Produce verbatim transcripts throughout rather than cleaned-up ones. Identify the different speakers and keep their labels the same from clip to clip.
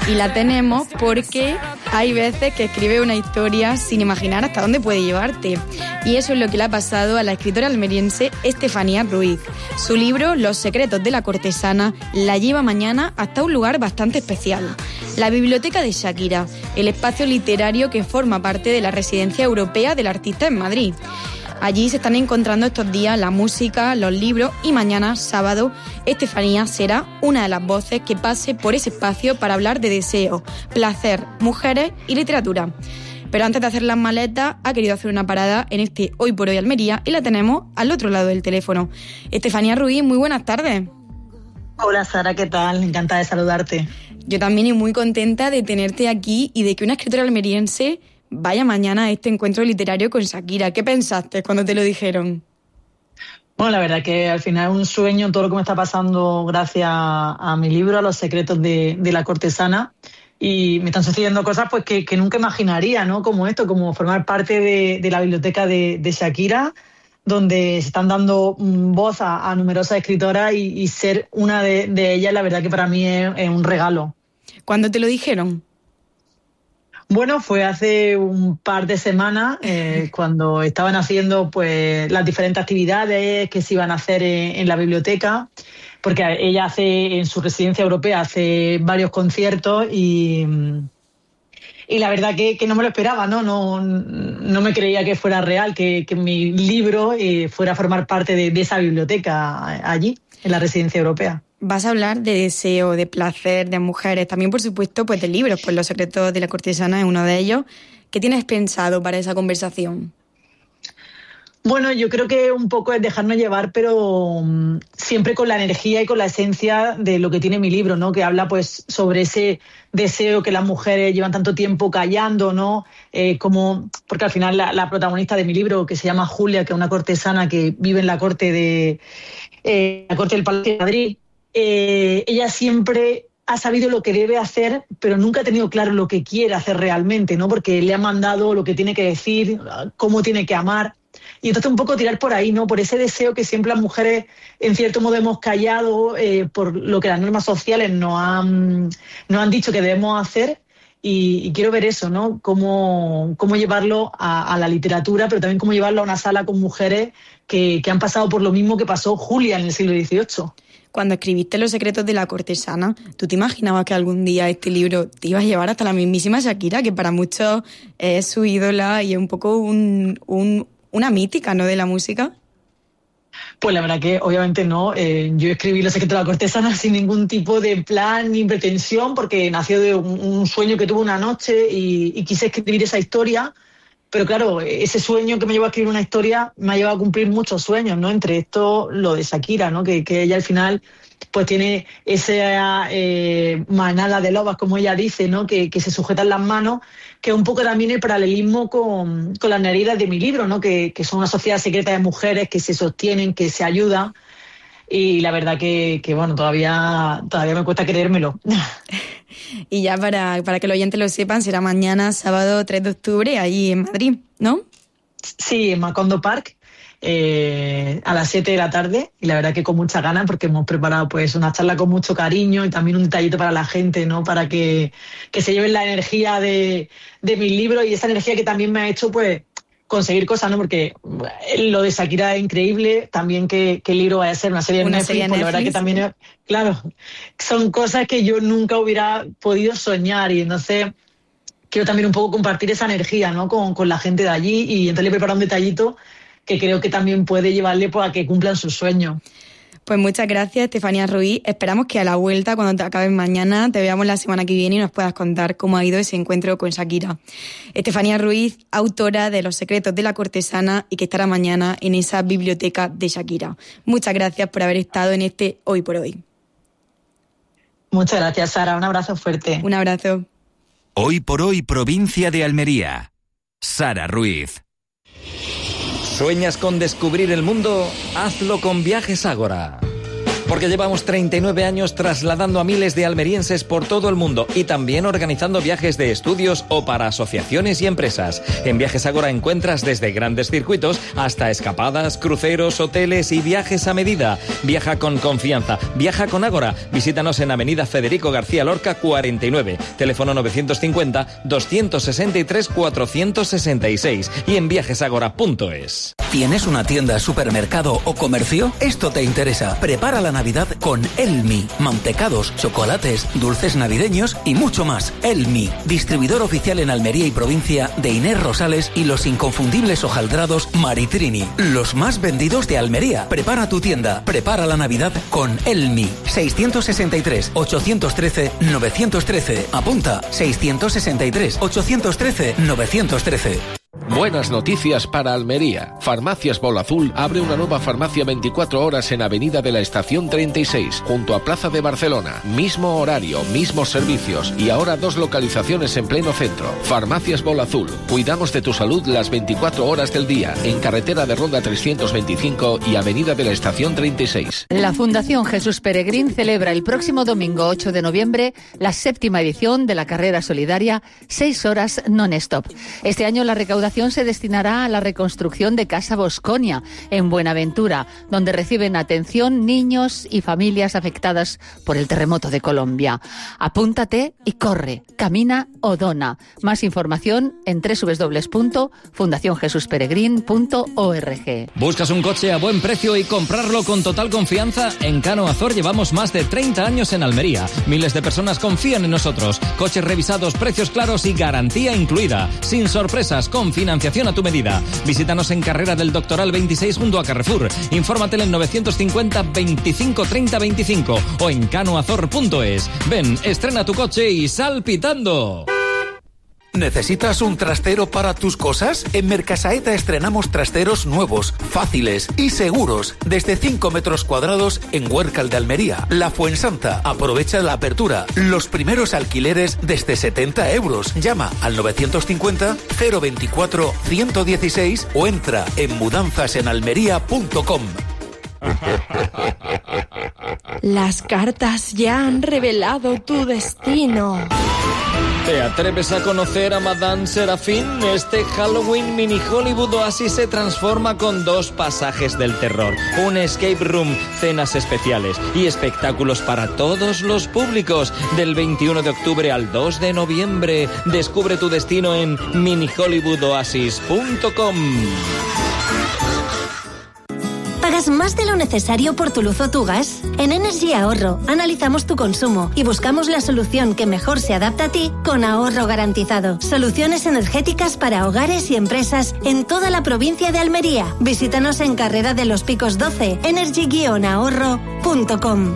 Speaker 1: Y la tenemos porque hay veces que escribe una historia sin imaginar hasta dónde puede llevarte. Y eso es lo que le ha pasado a la escritora almeriense Estefanía Ruiz. Su libro, Los secretos de la cortesana, la lleva mañana hasta un lugar bastante especial. La Biblioteca de Shakira, el espacio literario que forma parte de la residencia europea del artista en Madrid. Allí se están encontrando estos días la música, los libros y mañana, sábado, Estefanía será una de las voces que pase por ese espacio para hablar de deseo, placer, mujeres y literatura. Pero antes de hacer las maletas, ha querido hacer una parada en este Hoy por Hoy Almería y la tenemos al otro lado del teléfono. Estefanía Ruiz, muy buenas tardes.
Speaker 2: Hola Sara, ¿qué tal? Encantada de saludarte.
Speaker 1: Yo también y muy contenta de tenerte aquí y de que una escritora almeriense vaya mañana a este encuentro literario con Shakira. ¿Qué pensaste cuando te lo dijeron?
Speaker 2: Bueno, la verdad que al final es un sueño todo lo que me está pasando gracias a mi libro, a Los secretos de, de la cortesana. Y me están sucediendo cosas pues que, que nunca imaginaría, ¿no? Como esto, como formar parte de, de la biblioteca de, de Shakira, donde se están dando voz a, a numerosas escritoras y, y ser una de, de ellas, la verdad que para mí es, es un regalo.
Speaker 1: ¿Cuándo te lo dijeron?
Speaker 2: Bueno, fue hace un par de semanas eh, cuando estaban haciendo pues las diferentes actividades que se iban a hacer en, en la biblioteca, porque ella hace en su residencia europea hace varios conciertos y, y la verdad que, que no me lo esperaba, ¿no? No, no me creía que fuera real, que, que mi libro eh, fuera a formar parte de, de esa biblioteca allí, en la residencia europea.
Speaker 1: Vas a hablar de deseo, de placer, de mujeres, también por supuesto pues de libros, pues Los secretos de la cortesana es uno de ellos. ¿Qué tienes pensado para esa conversación?
Speaker 2: Bueno, yo creo que un poco es dejarnos llevar, pero um, siempre con la energía y con la esencia de lo que tiene mi libro, ¿no? Que habla pues sobre ese deseo que las mujeres llevan tanto tiempo callando, ¿no? Eh, como, porque al final la, la protagonista de mi libro, que se llama Julia, que es una cortesana que vive en la corte de eh, la corte del Palacio de Madrid, Eh, ella siempre ha sabido lo que debe hacer, pero nunca ha tenido claro lo que quiere hacer realmente, ¿no? Porque le ha mandado lo que tiene que decir, cómo tiene que amar. Y entonces un poco tirar por ahí, ¿no? Por ese deseo que siempre las mujeres, en cierto modo, hemos callado eh, por lo que las normas sociales nos han, nos han dicho que debemos hacer. Y, y quiero ver eso, ¿no? Cómo, cómo llevarlo a, a la literatura, pero también cómo llevarlo a una sala con mujeres que, que han pasado por lo mismo que pasó Julia en el siglo dieciocho.
Speaker 1: Cuando escribiste Los secretos de la cortesana, ¿tú te imaginabas que algún día este libro te iba a llevar hasta la mismísima Shakira, que para muchos es su ídola y es un poco un, un, una mítica, ¿no?, de la música?
Speaker 2: Pues la verdad que obviamente no. Eh, yo escribí Los secretos de la cortesana sin ningún tipo de plan ni pretensión, porque nació de un, un sueño que tuve una noche y, y quise escribir esa historia. Pero claro, ese sueño que me llevó a escribir una historia me ha llevado a cumplir muchos sueños, ¿no? Entre esto, lo de Shakira, ¿no? Que, que ella al final pues tiene esa eh, manada de lobas, como ella dice, ¿no? Que, que se sujetan las manos, que es un poco también el paralelismo con, con las heridas de mi libro, ¿no? Que, que son una sociedad secreta de mujeres que se sostienen, que se ayudan. Y la verdad que, que bueno, todavía, todavía me cuesta creérmelo.
Speaker 1: Y ya para, para que los oyentes lo sepan, será mañana, sábado tres de octubre, ahí en Madrid, ¿no?
Speaker 2: Sí, en Macondo Park, eh, a las siete de la tarde. Y la verdad que con muchas ganas, porque hemos preparado pues una charla con mucho cariño y también un detallito para la gente, ¿no? Para que, que se lleven la energía de, de mis libros y esa energía que también me ha hecho pues conseguir cosas, ¿no? Porque lo de Shakira es increíble, también que, que el libro vaya a ser una serie de Netflix,
Speaker 1: serie
Speaker 2: pues
Speaker 1: Netflix,
Speaker 2: la verdad que también, es, claro, son cosas que yo nunca hubiera podido soñar y entonces quiero también un poco compartir esa energía, ¿no? Con, con la gente de allí y entonces le he preparado un detallito que creo que también puede llevarle pues, a que cumplan sus sueños.
Speaker 1: Pues muchas gracias, Estefanía Ruiz. Esperamos que a la vuelta, cuando te acabes mañana, te veamos la semana que viene y nos puedas contar cómo ha ido ese encuentro con Shakira. Estefanía Ruiz, autora de Los secretos de la cortesana y que estará mañana en esa biblioteca de Shakira. Muchas gracias por haber estado en este Hoy por Hoy.
Speaker 2: Muchas gracias, Sara. Un abrazo fuerte.
Speaker 1: Un abrazo.
Speaker 3: Hoy por Hoy, provincia de Almería. Sara Ruiz.
Speaker 4: ¿Sueñas con descubrir el mundo? Hazlo con Viajes Ágora. Porque llevamos treinta y nueve años trasladando a miles de almerienses por todo el mundo y también organizando viajes de estudios o para asociaciones y empresas. En Viajes Ágora encuentras desde grandes circuitos hasta escapadas, cruceros, hoteles y viajes a medida. Viaja con confianza. Viaja con Ágora. Visítanos en Avenida Federico García Lorca cuarenta y nueve. Teléfono novecientos cincuenta, doscientos sesenta y tres, cuatrocientos sesenta y seis y en viajes ágora punto es.
Speaker 5: ¿Tienes una tienda, supermercado o comercio? Esto te interesa. Prepara la Navidad con Elmi. Mantecados, chocolates, dulces navideños y mucho más. Elmi, distribuidor oficial en Almería y provincia de Inés Rosales y los inconfundibles hojaldrados Maritrini, los más vendidos de Almería. Prepara tu tienda. Prepara la Navidad con Elmi. seiscientos sesenta y tres, ochocientos trece, novecientos trece. Apunta. seiscientos sesenta y tres, ochocientos trece, novecientos trece.
Speaker 6: Buenas noticias para Almería. Farmacias Bola Azul abre una nueva farmacia veinticuatro horas en Avenida de la Estación treinta y seis, junto a Plaza de Barcelona. Mismo horario, mismos servicios y ahora dos localizaciones en pleno centro. Farmacias Bola Azul. Cuidamos de tu salud las veinticuatro horas del día, en carretera de Ronda trescientos veinticinco y Avenida de la Estación treinta y seis.
Speaker 7: La Fundación Jesús Peregrín celebra el próximo domingo ocho de noviembre la séptima edición de la carrera solidaria seis horas non-stop. Este año la recaudación se destinará a la reconstrucción de Casa Bosconia, en Buenaventura, donde reciben atención niños y familias afectadas por el terremoto de Colombia. Apúntate y corre, camina o dona. Más información en doble u doble u doble u punto fundación jesús peregrín punto org.
Speaker 4: ¿Buscas un coche a buen precio y comprarlo con total confianza? En Cano Azor llevamos más de treinta años en Almería. Miles de personas confían en nosotros. Coches revisados, precios claros y garantía incluida. Sin sorpresas, con financiación a tu medida. Visítanos en Carrera del Doctoral veintiséis junto a Carrefour. Infórmate en novecientos cincuenta, veinticinco, treinta, veinticinco o en canoazor punto es. Ven, estrena tu coche y sal pitando.
Speaker 5: ¿Necesitas un trastero para tus cosas? En Mercasaeta estrenamos trasteros nuevos, fáciles y seguros, desde cinco metros cuadrados en Huércal de Almería. La Fuensanta. Aprovecha la apertura. Los primeros alquileres desde setenta euros. Llama al novecientos cincuenta, cero veinticuatro, ciento dieciséis o entra en mudanzas en almería punto com.
Speaker 8: Las cartas ya han revelado tu destino.
Speaker 4: ¿Te atreves a conocer a Madame Serafín? Este Halloween Mini Hollywood Oasis se transforma con dos pasajes del terror, un escape room, cenas especiales y espectáculos para todos los públicos. Del veintiuno de octubre al dos de noviembre. Descubre tu destino en mini hollywood oasis punto com.
Speaker 9: ¿Pagas más de lo necesario por tu luz o tu gas? En Energy Ahorro analizamos tu consumo y buscamos la solución que mejor se adapta a ti con ahorro garantizado. Soluciones energéticas para hogares y empresas en toda la provincia de Almería. Visítanos en Carrera de los Picos doce, energy ahorro punto com.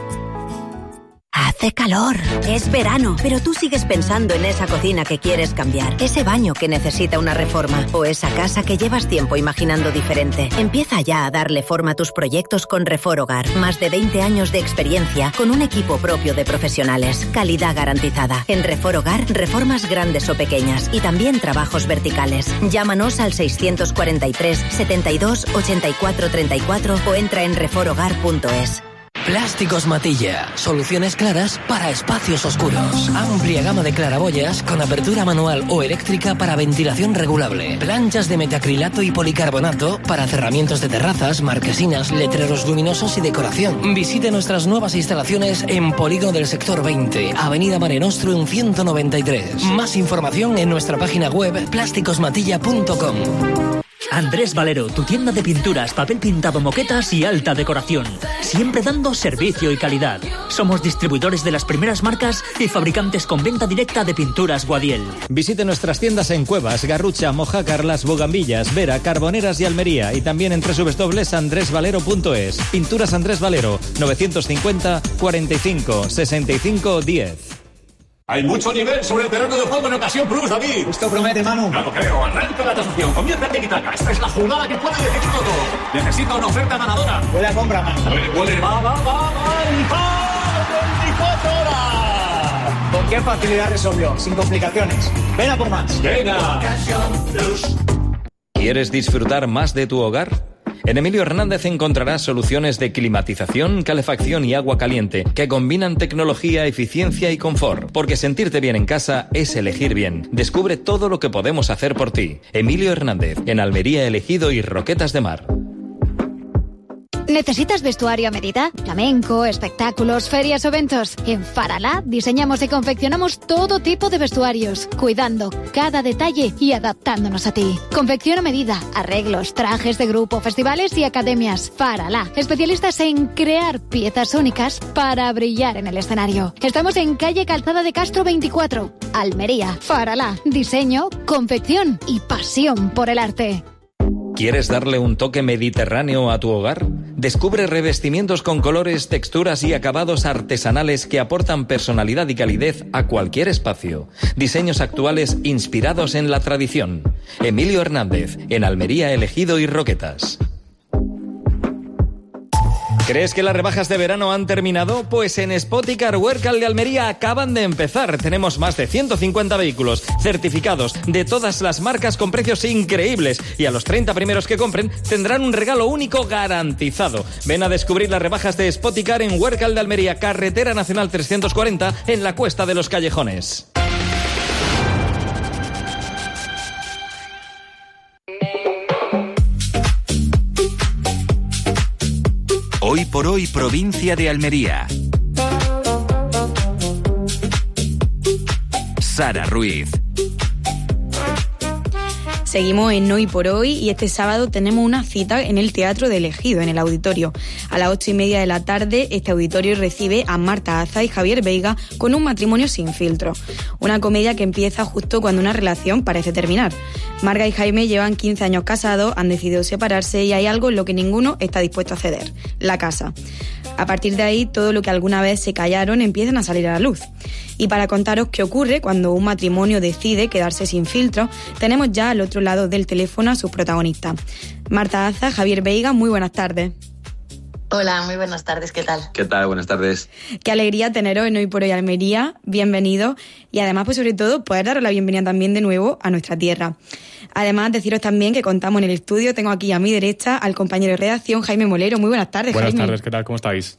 Speaker 10: Hace calor, es verano, pero tú sigues pensando en esa cocina que quieres cambiar, ese baño que necesita una reforma o esa casa que llevas tiempo imaginando diferente. Empieza ya a darle forma a tus proyectos con Refor Hogar. Más de veinte años de experiencia con un equipo propio de profesionales. Calidad garantizada. En Refor Hogar, reformas grandes o pequeñas y también trabajos verticales. Llámanos al seiscientos cuarenta y tres, setenta y dos, ochenta y cuatro, treinta y cuatro o entra en refor hogar punto es.
Speaker 11: Plásticos Matilla. Soluciones claras para espacios oscuros. Amplia gama de claraboyas con apertura manual o eléctrica para ventilación regulable. Planchas de metacrilato y policarbonato para cerramientos de terrazas, marquesinas, letreros luminosos y decoración. Visite nuestras nuevas instalaciones en Polígono del Sector veinte, Avenida Mare Nostrum ciento noventa y tres. Más información en nuestra página web plásticos matilla punto com.
Speaker 12: Andrés Valero, tu tienda de pinturas, papel pintado, moquetas y alta decoración. Siempre dando servicio y calidad. Somos distribuidores de las primeras marcas y fabricantes con venta directa de pinturas Guadiel.
Speaker 4: Visite nuestras tiendas en Cuevas, Garrucha, Mojácar, Las Bogambillas, Vera, Carboneras y Almería. Y también en doble u doble u doble u punto andrés valero punto es. Pinturas Andrés Valero, novecientos cincuenta, cuarenta y cinco, sesenta y cinco, diez.
Speaker 13: Hay mucho nivel sobre el terreno de juego en Ocasión Plus, David.
Speaker 14: Esto promete, Manu.
Speaker 13: No lo creo. Arranca la tasación. Comienza el tiki-taka. Esta es la jugada que puede decidir todo. Necesito una oferta ganadora.
Speaker 14: Buena compra, Manu.
Speaker 13: A ver, ¿cuál es? Va, va, va, va. veinticuatro horas.
Speaker 14: ¿Con qué facilidad resolvió? Sin complicaciones. Ven a por más.
Speaker 13: Venga.
Speaker 4: ¿Quieres disfrutar más de tu hogar? En Emilio Hernández encontrarás soluciones de climatización, calefacción y agua caliente que combinan tecnología, eficiencia y confort. Porque sentirte bien en casa es elegir bien. Descubre todo lo que podemos hacer por ti. Emilio Hernández, en Almería, El Ejido y Roquetas de Mar.
Speaker 15: ¿Necesitas vestuario a medida? Flamenco, espectáculos, ferias o eventos. En Faralá diseñamos y confeccionamos todo tipo de vestuarios, cuidando cada detalle y adaptándonos a ti. Confección a medida, arreglos, trajes de grupo, festivales y academias. Faralá, especialistas en crear piezas únicas para brillar en el escenario. Estamos en calle Calzada de Castro veinticuatro, Almería. Faralá, diseño, confección y pasión por el arte.
Speaker 4: ¿Quieres darle un toque mediterráneo a tu hogar? Descubre revestimientos con colores, texturas y acabados artesanales que aportan personalidad y calidez a cualquier espacio. Diseños actuales inspirados en la tradición. Emilio Hernández, en Almería, El Ejido y Roquetas. ¿Crees que las rebajas de verano han terminado? Pues en Spoticar Huércal de Almería acaban de empezar. Tenemos más de ciento cincuenta vehículos certificados de todas las marcas con precios increíbles. Y a los treinta primeros que compren tendrán un regalo único garantizado. Ven a descubrir las rebajas de Spoticar en Huércal de Almería, Carretera Nacional trescientos cuarenta, en la Cuesta de los Callejones.
Speaker 3: Hoy por hoy, provincia de Almería. Sara Ruiz.
Speaker 1: Seguimos en Hoy por Hoy y este sábado tenemos una cita en el Teatro del Ejido, en el auditorio. A las ocho y media de la tarde, este auditorio recibe a Marta Aza y Javier Veiga con Un matrimonio sin filtro. Una comedia que empieza justo cuando una relación parece terminar. Marga y Jaime llevan quince años casados, han decidido separarse y hay algo en lo que ninguno está dispuesto a ceder: la casa. A partir de ahí, todo lo que alguna vez se callaron empiezan a salir a la luz. Y para contaros qué ocurre cuando un matrimonio decide quedarse sin filtro, tenemos ya al otro lado del teléfono a sus protagonistas. Marta Aza, Javier Veiga, muy buenas tardes.
Speaker 16: Hola, muy buenas tardes, ¿qué tal?
Speaker 17: ¿Qué tal? Buenas tardes.
Speaker 1: Qué alegría teneros en Hoy por Hoy Almería, bienvenido. Y además, pues sobre todo, poder daros la bienvenida también de nuevo a nuestra tierra. Además, deciros también que contamos en el estudio, tengo aquí a mi derecha al compañero de redacción, Jaime Molero. Muy buenas tardes,
Speaker 18: buenas
Speaker 1: Jaime.
Speaker 18: Buenas tardes, ¿qué tal? ¿Cómo estáis?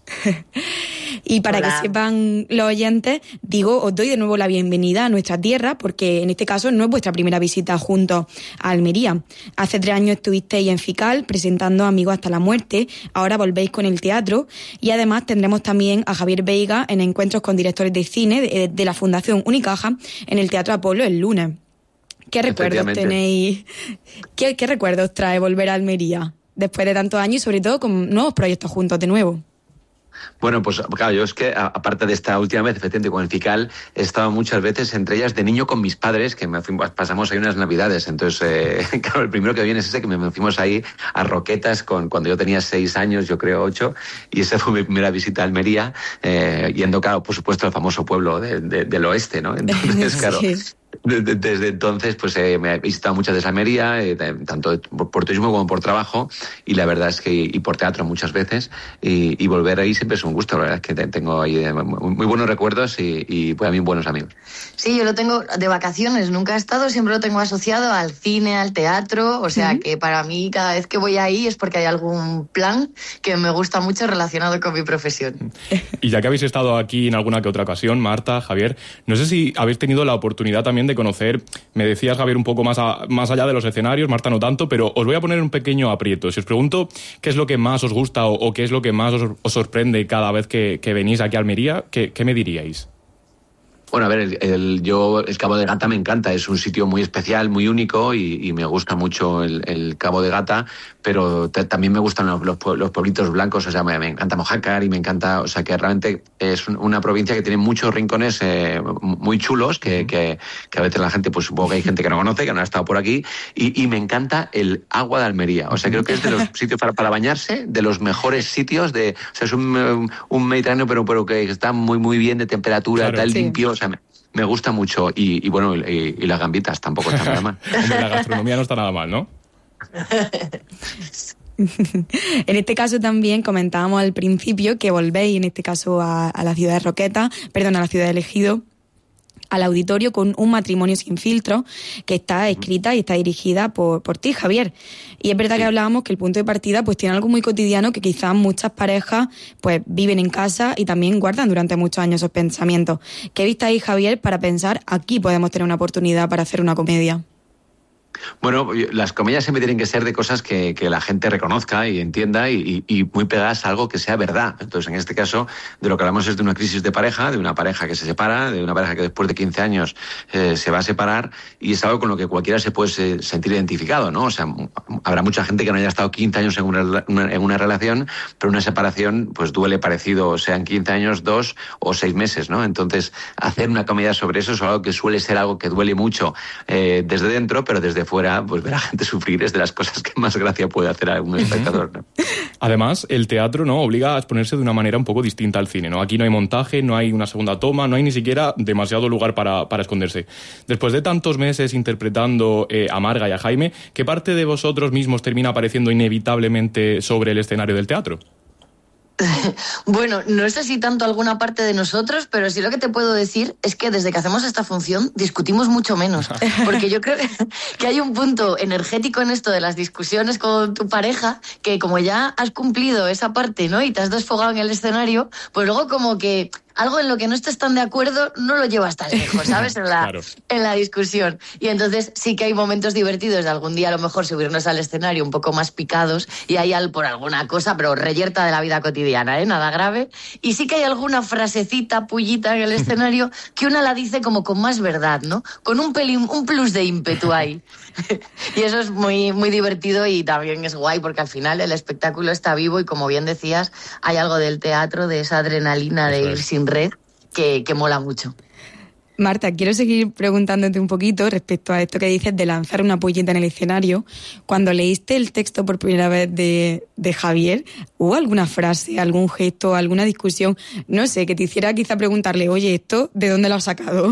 Speaker 1: Y para Hola. Que sepan los oyentes, digo, os doy de nuevo la bienvenida a nuestra tierra, porque en este caso no es vuestra primera visita juntos a Almería. Hace tres años estuvisteis en Fical presentando Amigos hasta la muerte, ahora volvéis con el teatro y además tendremos también a Javier Veiga en encuentros con directores de cine de, de la Fundación Unicaja en el Teatro Apolo el lunes. ¿Qué recuerdos tenéis? ¿Qué, ¿Qué recuerdos trae volver a Almería después de tantos años y sobre todo con nuevos proyectos juntos de nuevo?
Speaker 17: Bueno, pues claro, yo es que aparte de esta última vez, efectivamente, con el Fical, he estado muchas veces, entre ellas de niño con mis padres, que me fuimos, pasamos ahí unas navidades. Entonces, eh, claro, el primero que viene es ese, que me fuimos ahí a Roquetas con, cuando yo tenía seis años, yo creo ocho, y esa fue mi primera visita a Almería, eh, yendo, claro, por supuesto, al famoso pueblo de, de, del oeste, ¿no? Entonces, claro... Sí. Desde entonces, pues eh, me he visitado muchas de Almería, eh, tanto por turismo como por trabajo, y la verdad es que, y por teatro muchas veces, y, y volver ahí siempre es un gusto. La verdad es que tengo ahí muy, muy buenos recuerdos y, y pues, a mí buenos amigos.
Speaker 16: Sí, yo lo tengo de vacaciones, nunca he estado, siempre lo tengo asociado al cine, al teatro, o sea uh-huh. que para mí cada vez que voy ahí es porque hay algún plan que me gusta mucho relacionado con mi profesión.
Speaker 18: Y ya que habéis estado aquí en alguna que otra ocasión, Marta, Javier, no sé si habéis tenido la oportunidad también de conocer, me decías, Javier, un poco más, a, más allá de los escenarios, Marta no tanto, pero os voy a poner un pequeño aprieto. Si os pregunto qué es lo que más os gusta o, o qué es lo que más os, os sorprende cada vez que, que venís aquí a Almería, ¿qué, qué me diríais?
Speaker 17: Bueno, a ver, el, el, yo el Cabo de Gata me encanta, es un sitio muy especial, muy único y, y me gusta mucho el, el Cabo de Gata, pero te, también me gustan los, los, los pueblitos blancos, o sea, me, me encanta Mojácar y me encanta, o sea, que realmente es una provincia que tiene muchos rincones eh, muy chulos, que, que, que a veces la gente, pues supongo que hay gente que no conoce, que no ha estado por aquí, y, y me encanta el agua de Almería, o sea, creo que es de los sitios para, para bañarse, de los mejores sitios, de, o sea, es un, un Mediterráneo, pero, pero que está muy, muy bien de temperatura, claro, tal, sí. limpio, o sea, me, me gusta mucho. Y, y bueno, y, y las gambitas tampoco están nada mal.
Speaker 18: Hombre, la gastronomía no está nada mal, ¿no?
Speaker 1: En este caso también comentábamos al principio que volvéis, en este caso, a, a la ciudad de Roquetas, perdón, a la ciudad de El Ejido. al auditorio con Un matrimonio sin filtro, que está escrita y está dirigida por, por ti, Javier. Y es verdad que hablábamos que el punto de partida pues tiene algo muy cotidiano que quizás muchas parejas pues viven en casa y también guardan durante muchos años esos pensamientos. ¿Qué viste ahí, Javier, para pensar aquí podemos tener una oportunidad para hacer una comedia?
Speaker 17: Bueno, las comedias siempre tienen que ser de cosas que, que la gente reconozca y entienda y, y, y muy pegadas a algo que sea verdad. Entonces, en este caso, de lo que hablamos es de una crisis de pareja, de una pareja que se separa, de una pareja que después de quince años eh, se va a separar, y es algo con lo que cualquiera se puede sentir identificado, ¿no? O sea, habrá mucha gente que no haya estado quince años en una, una, en una relación, pero una separación pues duele parecido, sean quince años, dos o seis meses, ¿no? Entonces, hacer una comedia sobre eso es algo que suele ser algo que duele mucho eh, desde dentro, pero desde fuera, pues ver a gente sufrir es de las cosas que más gracia puede hacer a un espectador, ¿no?
Speaker 18: Además, el teatro, ¿no?, obliga a exponerse de una manera un poco distinta al cine, ¿no? Aquí no hay montaje, no hay una segunda toma, no hay ni siquiera demasiado lugar para, para esconderse. Después de tantos meses interpretando eh, a Marga y a Jaime, ¿qué parte de vosotros mismos termina apareciendo inevitablemente sobre el escenario del teatro?
Speaker 16: Bueno, no sé si tanto alguna parte de nosotros, pero sí lo que te puedo decir es que desde que hacemos esta función discutimos mucho menos. Porque yo creo que hay un punto energético en esto de las discusiones con tu pareja, que como ya has cumplido esa parte, ¿no?, y te has desfogado en el escenario, pues luego como que algo en lo que no estés tan de acuerdo no lo llevas tan lejos, ¿sabes? En la, claro. en la discusión. Y entonces sí que hay momentos divertidos de algún día a lo mejor subirnos al escenario un poco más picados y hay al, por alguna cosa, pero reyerta de la vida cotidiana, ¿eh? Nada grave. Y sí que hay alguna frasecita, pullita en el escenario que una la dice como con más verdad, ¿no? Con un pelín, un plus de ímpetu ahí. Y eso es muy, muy divertido y también es guay porque al final el espectáculo está vivo y como bien decías, hay algo del teatro, de esa adrenalina de ir sin red que, que mola mucho.
Speaker 1: Marta, quiero seguir preguntándote un poquito respecto a esto que dices de lanzar una pollita en el escenario. Cuando leíste el texto por primera vez de, de Javier, ¿hubo alguna frase, algún gesto, alguna discusión, no sé, que te hiciera quizá preguntarle, oye, ¿esto de dónde lo has sacado?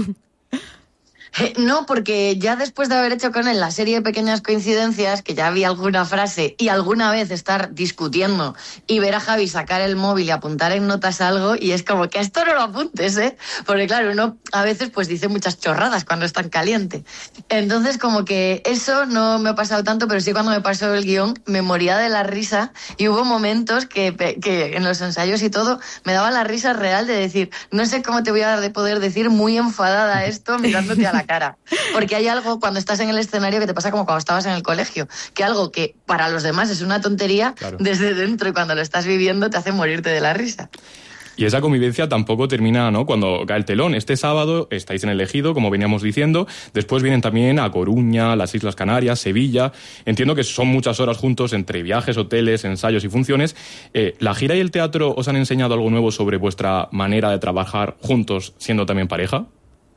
Speaker 16: Eh, no, porque ya después de haber hecho con él la serie de Pequeñas Coincidencias, que ya había alguna frase y alguna vez estar discutiendo y ver a Javi sacar el móvil y apuntar en notas algo, y es como que esto no lo apuntes, ¿eh? Porque claro, uno a veces pues dice muchas chorradas cuando es tan caliente. Entonces como que eso no me ha pasado tanto, pero sí cuando me pasó el guión me moría de la risa y hubo momentos que, que en los ensayos y todo me daba la risa real de decir, no sé cómo te voy a poder decir muy enfadada esto mirándote a la cara. Porque hay algo cuando estás en el escenario que te pasa como cuando estabas en el colegio, que algo que para los demás es una tontería, claro, desde dentro y cuando lo estás viviendo te hace morirte de la risa.
Speaker 18: Y esa convivencia tampoco termina, ¿no?, cuando cae el telón. Este sábado estáis en el Ejido, como veníamos diciendo. Después vienen también a Coruña, las Islas Canarias, Sevilla. Entiendo que son muchas horas juntos entre viajes, hoteles, ensayos y funciones. Eh, ¿La gira y el teatro os han enseñado algo nuevo sobre vuestra manera de trabajar juntos, siendo también pareja?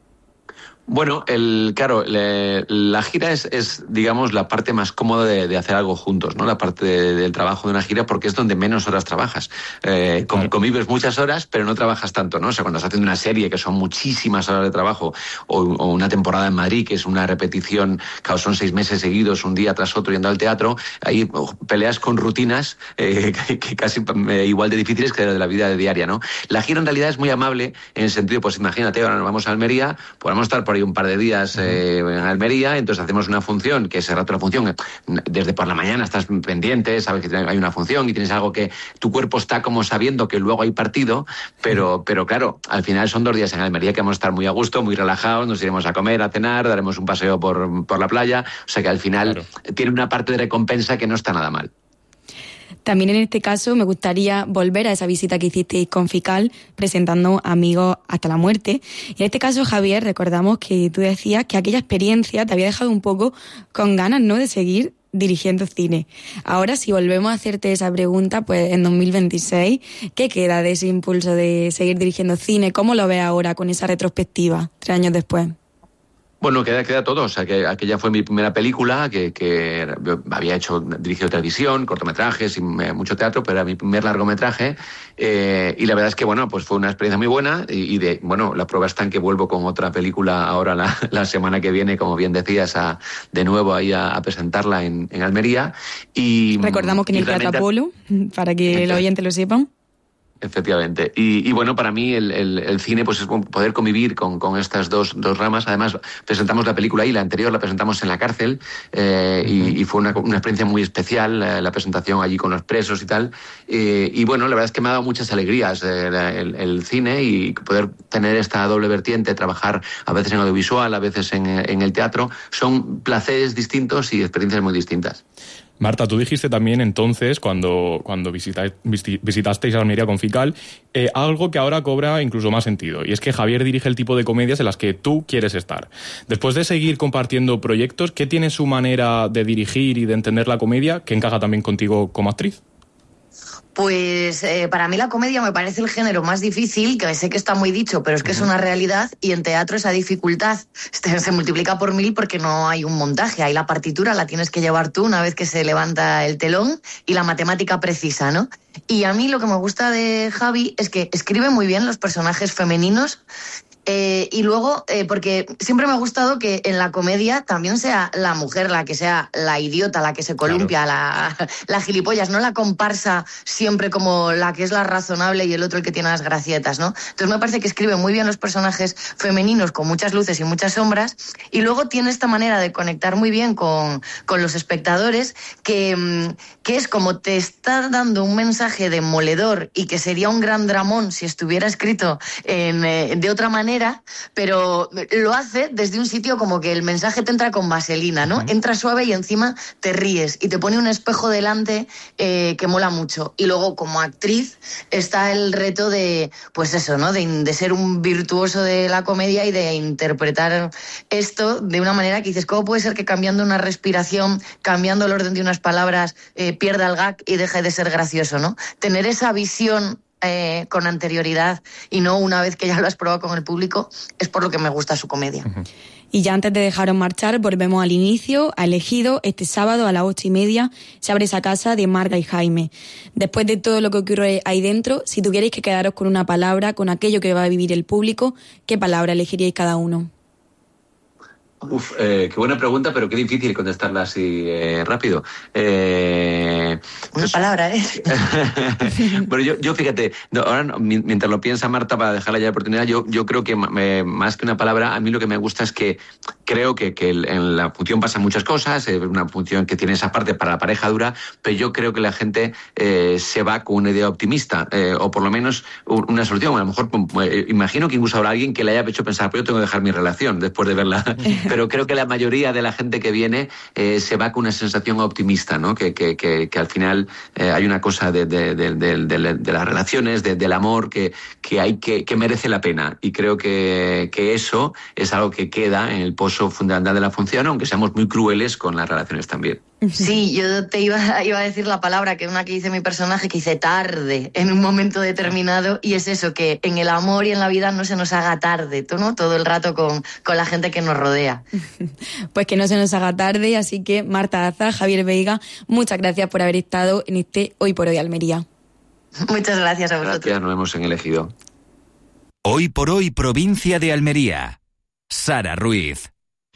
Speaker 17: Bueno, el, claro, le, la gira es, es, digamos, la parte más cómoda de, de hacer algo juntos, ¿no? La parte de, del trabajo de una gira, porque es donde menos horas trabajas. Eh, claro. Convives muchas horas, pero no trabajas tanto, ¿no? O sea, cuando estás haciendo una serie, que son muchísimas horas de trabajo, o, o una temporada en Madrid, que es una repetición, claro, son seis meses seguidos, un día tras otro, yendo al teatro, ahí oh, peleas con rutinas eh, que, que casi eh, igual de difíciles que de la vida diaria, ¿no? La gira en realidad es muy amable, en el sentido, pues imagínate, ahora nos vamos a Almería, podemos estar por un par de días eh, en Almería, entonces hacemos una función, que ese rato la función, desde por la mañana estás pendiente, sabes que hay una función y tienes algo que tu cuerpo está como sabiendo que luego hay partido, pero, pero claro, al final son dos días en Almería que vamos a estar muy a gusto, muy relajados, nos iremos a comer, a cenar, daremos un paseo por, por la playa, o sea que al final claro, tiene una parte de recompensa que no está nada mal.
Speaker 1: También en este caso me gustaría volver a esa visita que hicisteis con Fical, presentando Amigos hasta la muerte. Y en este caso, Javier, recordamos que tú decías que aquella experiencia te había dejado un poco con ganas, ¿no?, de seguir dirigiendo cine. Ahora, si volvemos a hacerte esa pregunta, pues en dos mil veintiséis, ¿qué queda de ese impulso de seguir dirigiendo cine? ¿Cómo lo ves ahora con esa retrospectiva, tres años después?
Speaker 17: Bueno, queda, queda todo. O sea, que aquella fue mi primera película, que, que había hecho, dirigido televisión, cortometrajes y mucho teatro, pero era mi primer largometraje. Eh, y la verdad es que, bueno, pues fue una experiencia muy buena. Y, y de, bueno, la prueba está en que vuelvo con otra película ahora la, la semana que viene, como bien decías, a, de nuevo ahí a, a presentarla en, en Almería. Y
Speaker 1: recordamos que en el Teatro Apolo, para que los oyentes lo sepan.
Speaker 17: Efectivamente. Y, y bueno, para mí el, el, el cine pues es poder convivir con, con estas dos, dos ramas. Además, presentamos la película ahí, la anterior la presentamos en la cárcel eh, uh-huh. y, y fue una, una experiencia muy especial, la, la presentación allí con los presos y tal. Eh, y bueno, la verdad es que me ha dado muchas alegrías eh, el, el cine y poder tener esta doble vertiente, trabajar a veces en audiovisual, a veces en, en el teatro, son placeres distintos y experiencias muy distintas.
Speaker 18: Marta, tú dijiste también entonces, cuando, cuando visita, visitasteis Almería con FICAL, eh, algo que ahora cobra incluso más sentido, y es que Javier dirige el tipo de comedias en las que tú quieres estar. Después de seguir compartiendo proyectos, ¿qué tiene su manera de dirigir y de entender la comedia que encaja también contigo como actriz?
Speaker 16: Pues eh, para mí la comedia me parece el género más difícil, que sé que está muy dicho, pero es que uh-huh. es una realidad, y en teatro esa dificultad se, se multiplica por mil porque no hay un montaje, hay la partitura, la tienes que llevar tú una vez que se levanta el telón, y la matemática precisa, ¿no? Y a mí lo que me gusta de Javi es que escribe muy bien los personajes femeninos. Eh, y luego, eh, porque siempre me ha gustado que en la comedia también sea la mujer la que sea la idiota, la que se columpia, claro. la, la gilipollas, no la comparsa siempre como la que es la razonable y el otro el que tiene las gracietas, ¿no? Entonces me parece que escribe muy bien los personajes femeninos con muchas luces y muchas sombras, y luego tiene esta manera de conectar muy bien con, con los espectadores que, que es como te está dando un mensaje demoledor y que sería un gran dramón si estuviera escrito en, eh, de otra manera, pero lo hace desde un sitio como que el mensaje te entra con vaselina, ¿no? Uh-huh. Entra suave y encima te ríes y te pone un espejo delante eh, que mola mucho. Y luego, como actriz, está el reto de, pues eso, ¿no? De, de ser un virtuoso de la comedia y de interpretar esto de una manera que dices, ¿cómo puede ser que cambiando una respiración, cambiando el orden de unas palabras, eh, pierda el gag y deje de ser gracioso, ¿no? Tener esa visión Eh, con anterioridad y no una vez que ya lo has probado con el público, es por lo que me gusta su comedia. Uh-huh.
Speaker 1: Y ya antes de dejaros marchar, volvemos al inicio, a Elegido. Este sábado a las ocho y media se abre esa casa de Marga y Jaime. Después de todo lo que ocurre ahí dentro, si tuvierais que quedaros con una palabra, con aquello que va a vivir el público, ¿qué palabra elegiríais cada uno?
Speaker 17: Uf, eh, qué buena pregunta, pero qué difícil contestarla así eh, rápido. Eh,
Speaker 16: Una pues, palabra, ¿eh?
Speaker 17: Bueno, yo, yo fíjate, no, ahora no, mientras lo piensa Marta, para dejarle ya la oportunidad, yo, yo creo que me, más que una palabra, a mí lo que me gusta es que creo que, que en la función pasan muchas cosas, es una función que tiene esa parte para la pareja dura, pero yo creo que la gente eh, se va con una idea optimista, eh, o por lo menos una solución. A lo mejor eh, imagino que incluso habrá alguien que le haya hecho pensar, pero yo tengo que dejar mi relación después de verla. Pero creo que la mayoría de la gente que viene eh, se va con una sensación optimista, ¿no? Que, que, que, que al final eh, hay una cosa de, de, de, de, de, de las relaciones, de, del amor, que, que, hay que, que merece la pena. Y creo que, que eso es algo que queda en el pozo fundamental de la función, aunque seamos muy crueles con las relaciones también.
Speaker 16: Sí, yo te iba, iba a decir la palabra, que es una que dice mi personaje, que dice tarde en un momento determinado, y es eso, que en el amor y en la vida no se nos haga tarde, ¿no? Todo el rato con, con la gente que nos rodea.
Speaker 1: Pues que no se nos haga tarde, así que Marta Aza, Javier Veiga, muchas gracias por haber estado en este Hoy por Hoy Almería.
Speaker 16: Muchas gracias a vosotros.
Speaker 17: Gracias, nos hemos elegido.
Speaker 3: Hoy por Hoy, provincia de Almería. Sara Ruiz.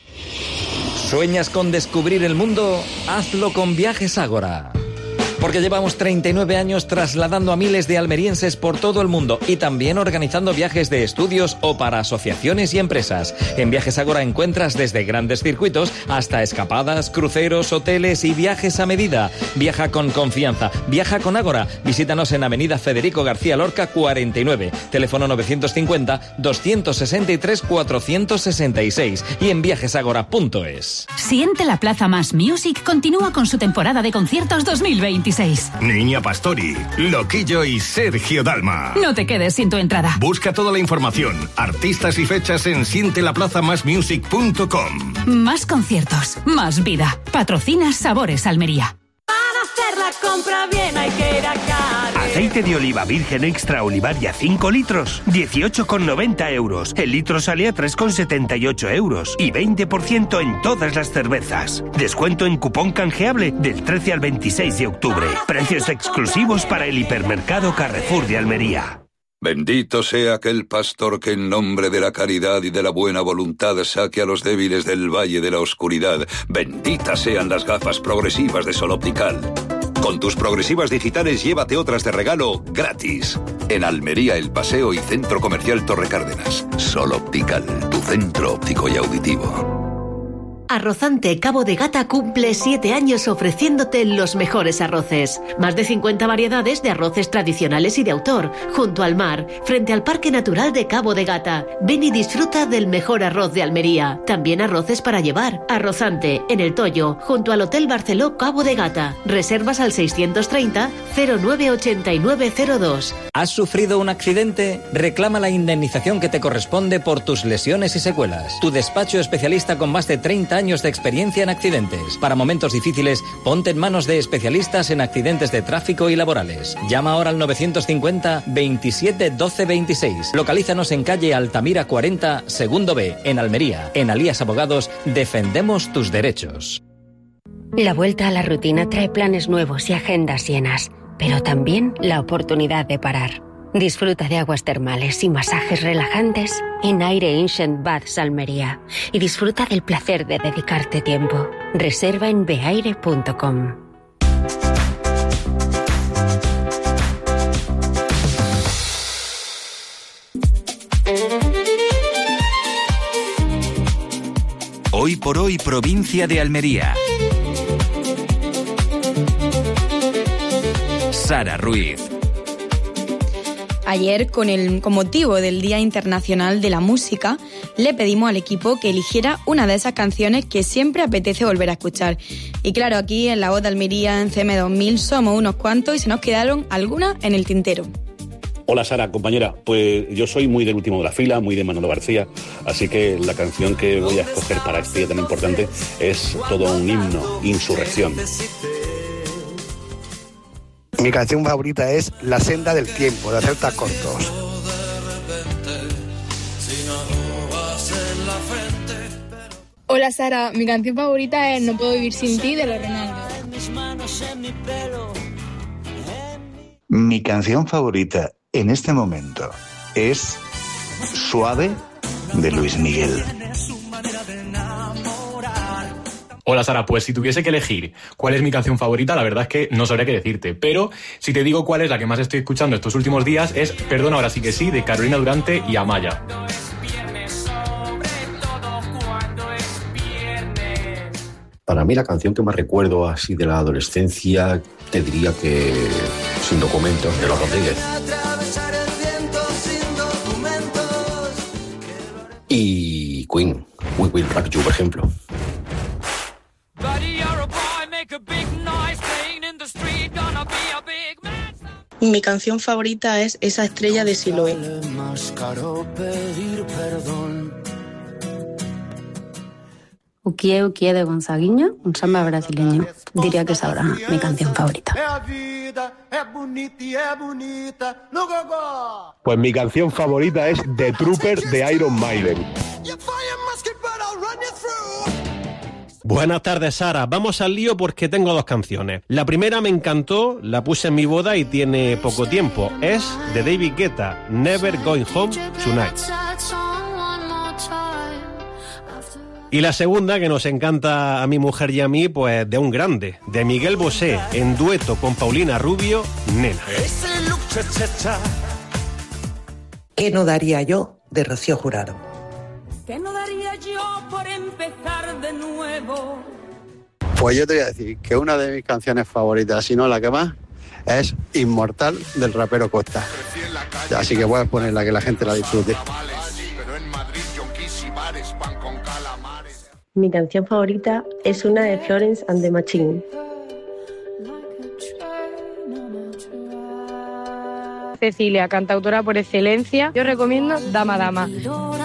Speaker 4: ¿Sueñas con descubrir el mundo? Hazlo con Viajes Ágora. Porque llevamos treinta y nueve años trasladando a miles de almerienses por todo el mundo y también organizando viajes de estudios o para asociaciones y empresas. En Viajes Ágora encuentras desde grandes circuitos hasta escapadas, cruceros, hoteles y viajes a medida. Viaja con confianza, viaja con Ágora. Visítanos en Avenida Federico García Lorca cuarenta y nueve, teléfono novecientos cincuenta, doscientos sesenta y tres, cuatrocientos sesenta y seis y en viajes ágora punto es.
Speaker 19: Siente la Plaza Más Music continúa con su temporada de conciertos dos mil veintiséis.
Speaker 20: Niña Pastori, Loquillo y Sergio Dalma.
Speaker 19: No te quedes sin tu entrada.
Speaker 20: Busca toda la información, artistas y fechas en siente la plaza más music punto com.
Speaker 19: Más conciertos, más vida. Patrocina Sabores Almería.
Speaker 21: Para hacer la compra bien hay que ir a Carrera.
Speaker 20: Aceite de oliva virgen extra Olivaria cinco litros, dieciocho con noventa euros. El litro sale a tres con setenta y ocho euros. Y veinte por ciento en todas las cervezas. Descuento en cupón canjeable del trece al veintiséis de octubre. Precios exclusivos para el hipermercado Carrefour de Almería.
Speaker 22: Bendito sea aquel pastor que en nombre de la caridad y de la buena voluntad saque a los débiles del valle de la oscuridad. Benditas sean las gafas progresivas de Sol Optical. Con tus progresivas digitales llévate otras de regalo gratis. En Almería, El Paseo y Centro Comercial Torre Cárdenas. Sol Optical, tu centro óptico y auditivo.
Speaker 2: Arrozante Cabo de Gata cumple siete años ofreciéndote los mejores arroces. Más de cincuenta variedades de arroces tradicionales y de autor, junto al mar, frente al Parque Natural de Cabo de Gata. Ven y disfruta del mejor arroz de Almería. También arroces para llevar. Arrozante, en El Toyo, junto al Hotel Barceló Cabo de Gata. Reservas al seiscientos treinta, cero nueve ochenta y nueve cero dos.
Speaker 4: ¿Has sufrido un accidente? Reclama la indemnización que te corresponde por tus lesiones y secuelas. Tu despacho especialista con más de treinta años de experiencia en accidentes. Para momentos difíciles, ponte en manos de especialistas en accidentes de tráfico y laborales. Llama ahora al novecientos cincuenta, veintisiete, doce, veintiséis. Localízanos en calle Altamira cuarenta, segundo B, en Almería. En Alías Abogados, defendemos tus derechos.
Speaker 6: La vuelta a la rutina trae planes nuevos y agendas llenas, pero también la oportunidad de parar. Disfruta de aguas termales y masajes relajantes en Aire Ancient Baths Almería y disfruta del placer de dedicarte tiempo. Reserva en beaire punto com.
Speaker 3: Hoy por hoy, provincia de Almería. Sara Ruiz.
Speaker 1: Ayer, con, el, con motivo del Día Internacional de la Música, le pedimos al equipo que eligiera una de esas canciones que siempre apetece volver a escuchar. Y claro, aquí en La Voz de Almería, en C M dos mil, somos unos cuantos y se nos quedaron algunas en el tintero.
Speaker 23: Hola Sara, compañera, pues yo soy muy del último de la fila, muy de Manolo García, así que la canción que voy a escoger para este día tan importante es todo un himno, Insurrección.
Speaker 24: Mi canción favorita es La senda del tiempo, de Celtas Cortos.
Speaker 25: Hola Sara, mi canción favorita es No puedo vivir sin ti, de Los Ronaldos.
Speaker 26: Mi canción favorita en este momento es Suave, de Luis Miguel.
Speaker 18: Hola Sara, pues si tuviese que elegir cuál es mi canción favorita, la verdad es que no sabría qué decirte, pero si te digo cuál es la que más estoy escuchando estos últimos días es Perdona ahora sí que sí, de Carolina Durante y Amaya.
Speaker 27: Para mí la canción que más recuerdo así de la adolescencia, te diría que Sin documentos, de Los Rodríguez. Y Queen, We Will Rock You, por ejemplo.
Speaker 28: Mi canción favorita es Esa estrella de Siloé.
Speaker 29: Ukie Ukie de Gonzaguinha, un samba brasileño. Diría que es ahora mi canción favorita.
Speaker 30: Pues mi canción favorita es The Trooper de Iron Maiden.
Speaker 31: Buenas tardes, Sara. Vamos al lío porque tengo dos canciones. La primera me encantó, la puse en mi boda y tiene poco tiempo. Es de David Guetta, Never Going Home Tonight. Y la segunda, que nos encanta a mi mujer y a mí, pues de un grande, de Miguel Bosé, en dueto con Paulina Rubio, Nena.
Speaker 32: ¿Qué no daría yo de Rocío Jurado?
Speaker 21: ¿Qué no daría yo por empezar de nuevo?
Speaker 33: Pues yo te voy a decir que una de mis canciones favoritas, si no la que más, es Inmortal del rapero Costa. Así que voy a ponerla que la gente la disfrute.
Speaker 34: Mi canción favorita es una de Florence and the Machine.
Speaker 25: Cecilia, cantautora por excelencia. Yo recomiendo Dama Dama.
Speaker 21: Del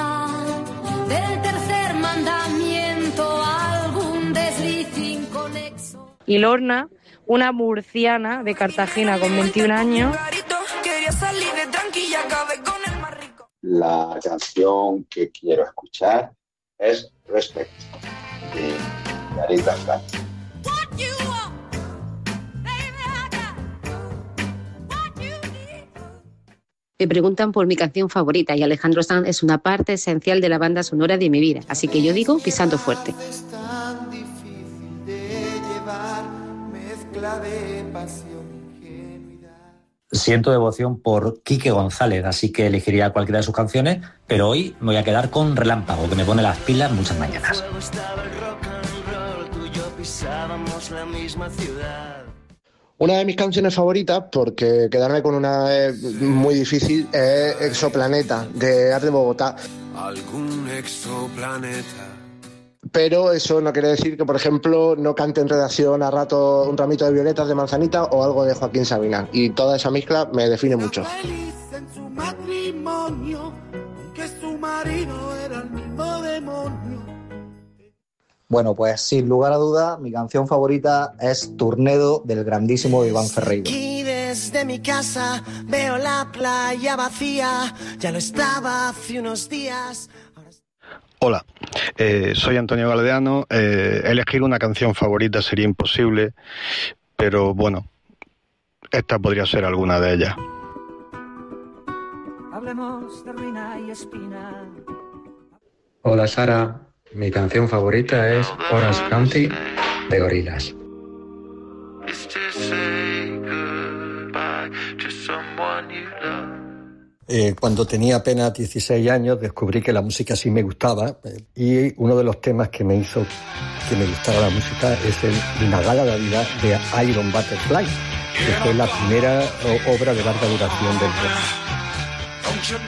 Speaker 21: tercer mandamiento, algún desliz inconexo.
Speaker 25: Y Lorna, una murciana de Cartagena con veintiún años.
Speaker 35: La canción que quiero escuchar es Respect, de Aretha Franklin.
Speaker 29: Me preguntan por mi canción favorita y Alejandro Sanz es una parte esencial de la banda sonora de mi vida, así que yo digo Pisando Fuerte.
Speaker 21: Es tan difícil de llevar, mezcla de
Speaker 5: Siento devoción por Quique González, así que elegiría cualquiera de sus canciones, pero hoy me voy a quedar con Relámpago, que me pone las pilas muchas mañanas.
Speaker 30: Una de mis canciones favoritas, porque quedarme con una es muy difícil, es Exoplaneta, de Art de Bogotá.
Speaker 7: Algún exoplaneta.
Speaker 30: Pero eso no quiere decir que, por ejemplo, no cante en redacción a rato un ramito de violetas de manzanita o algo de Joaquín Sabina. Y toda esa mezcla me define mucho.
Speaker 21: En su matrimonio, que su marido era el mismo demonio.
Speaker 8: Bueno, pues sin lugar a duda, mi canción favorita es Turnedo, del grandísimo Iván Ferreiro.
Speaker 21: Aquí desde mi casa veo la playa vacía, ya lo estaba hace unos días.
Speaker 30: Hola, eh, soy Antonio Galdeano. Eh, elegir una canción favorita sería imposible, pero bueno, esta podría ser alguna de ellas.
Speaker 21: Hablemos de ruina y espina.
Speaker 9: Hola Sara, mi canción favorita es Orange County de Gorillaz.
Speaker 10: Eh, cuando tenía apenas dieciséis años descubrí que la música sí me gustaba, eh, y uno de los temas que me hizo que me gustara la música es el Inagala Navidad de Iron Butterfly, que fue la primera o, obra de larga duración del rock.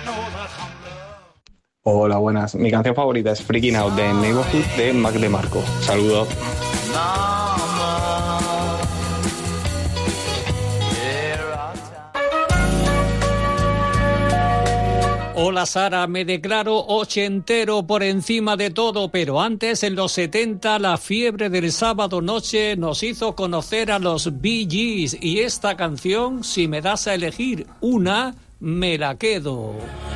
Speaker 11: Hola, buenas. Mi canción favorita es Freaking Out de Neighborhood de Mac DeMarco. Saludos.
Speaker 12: Hola Sara, me declaro ochentero por encima de todo, pero antes, en los setenta, la fiebre del sábado noche nos hizo conocer a los Bee Gees, y esta canción, si me das a elegir una, me la quedo.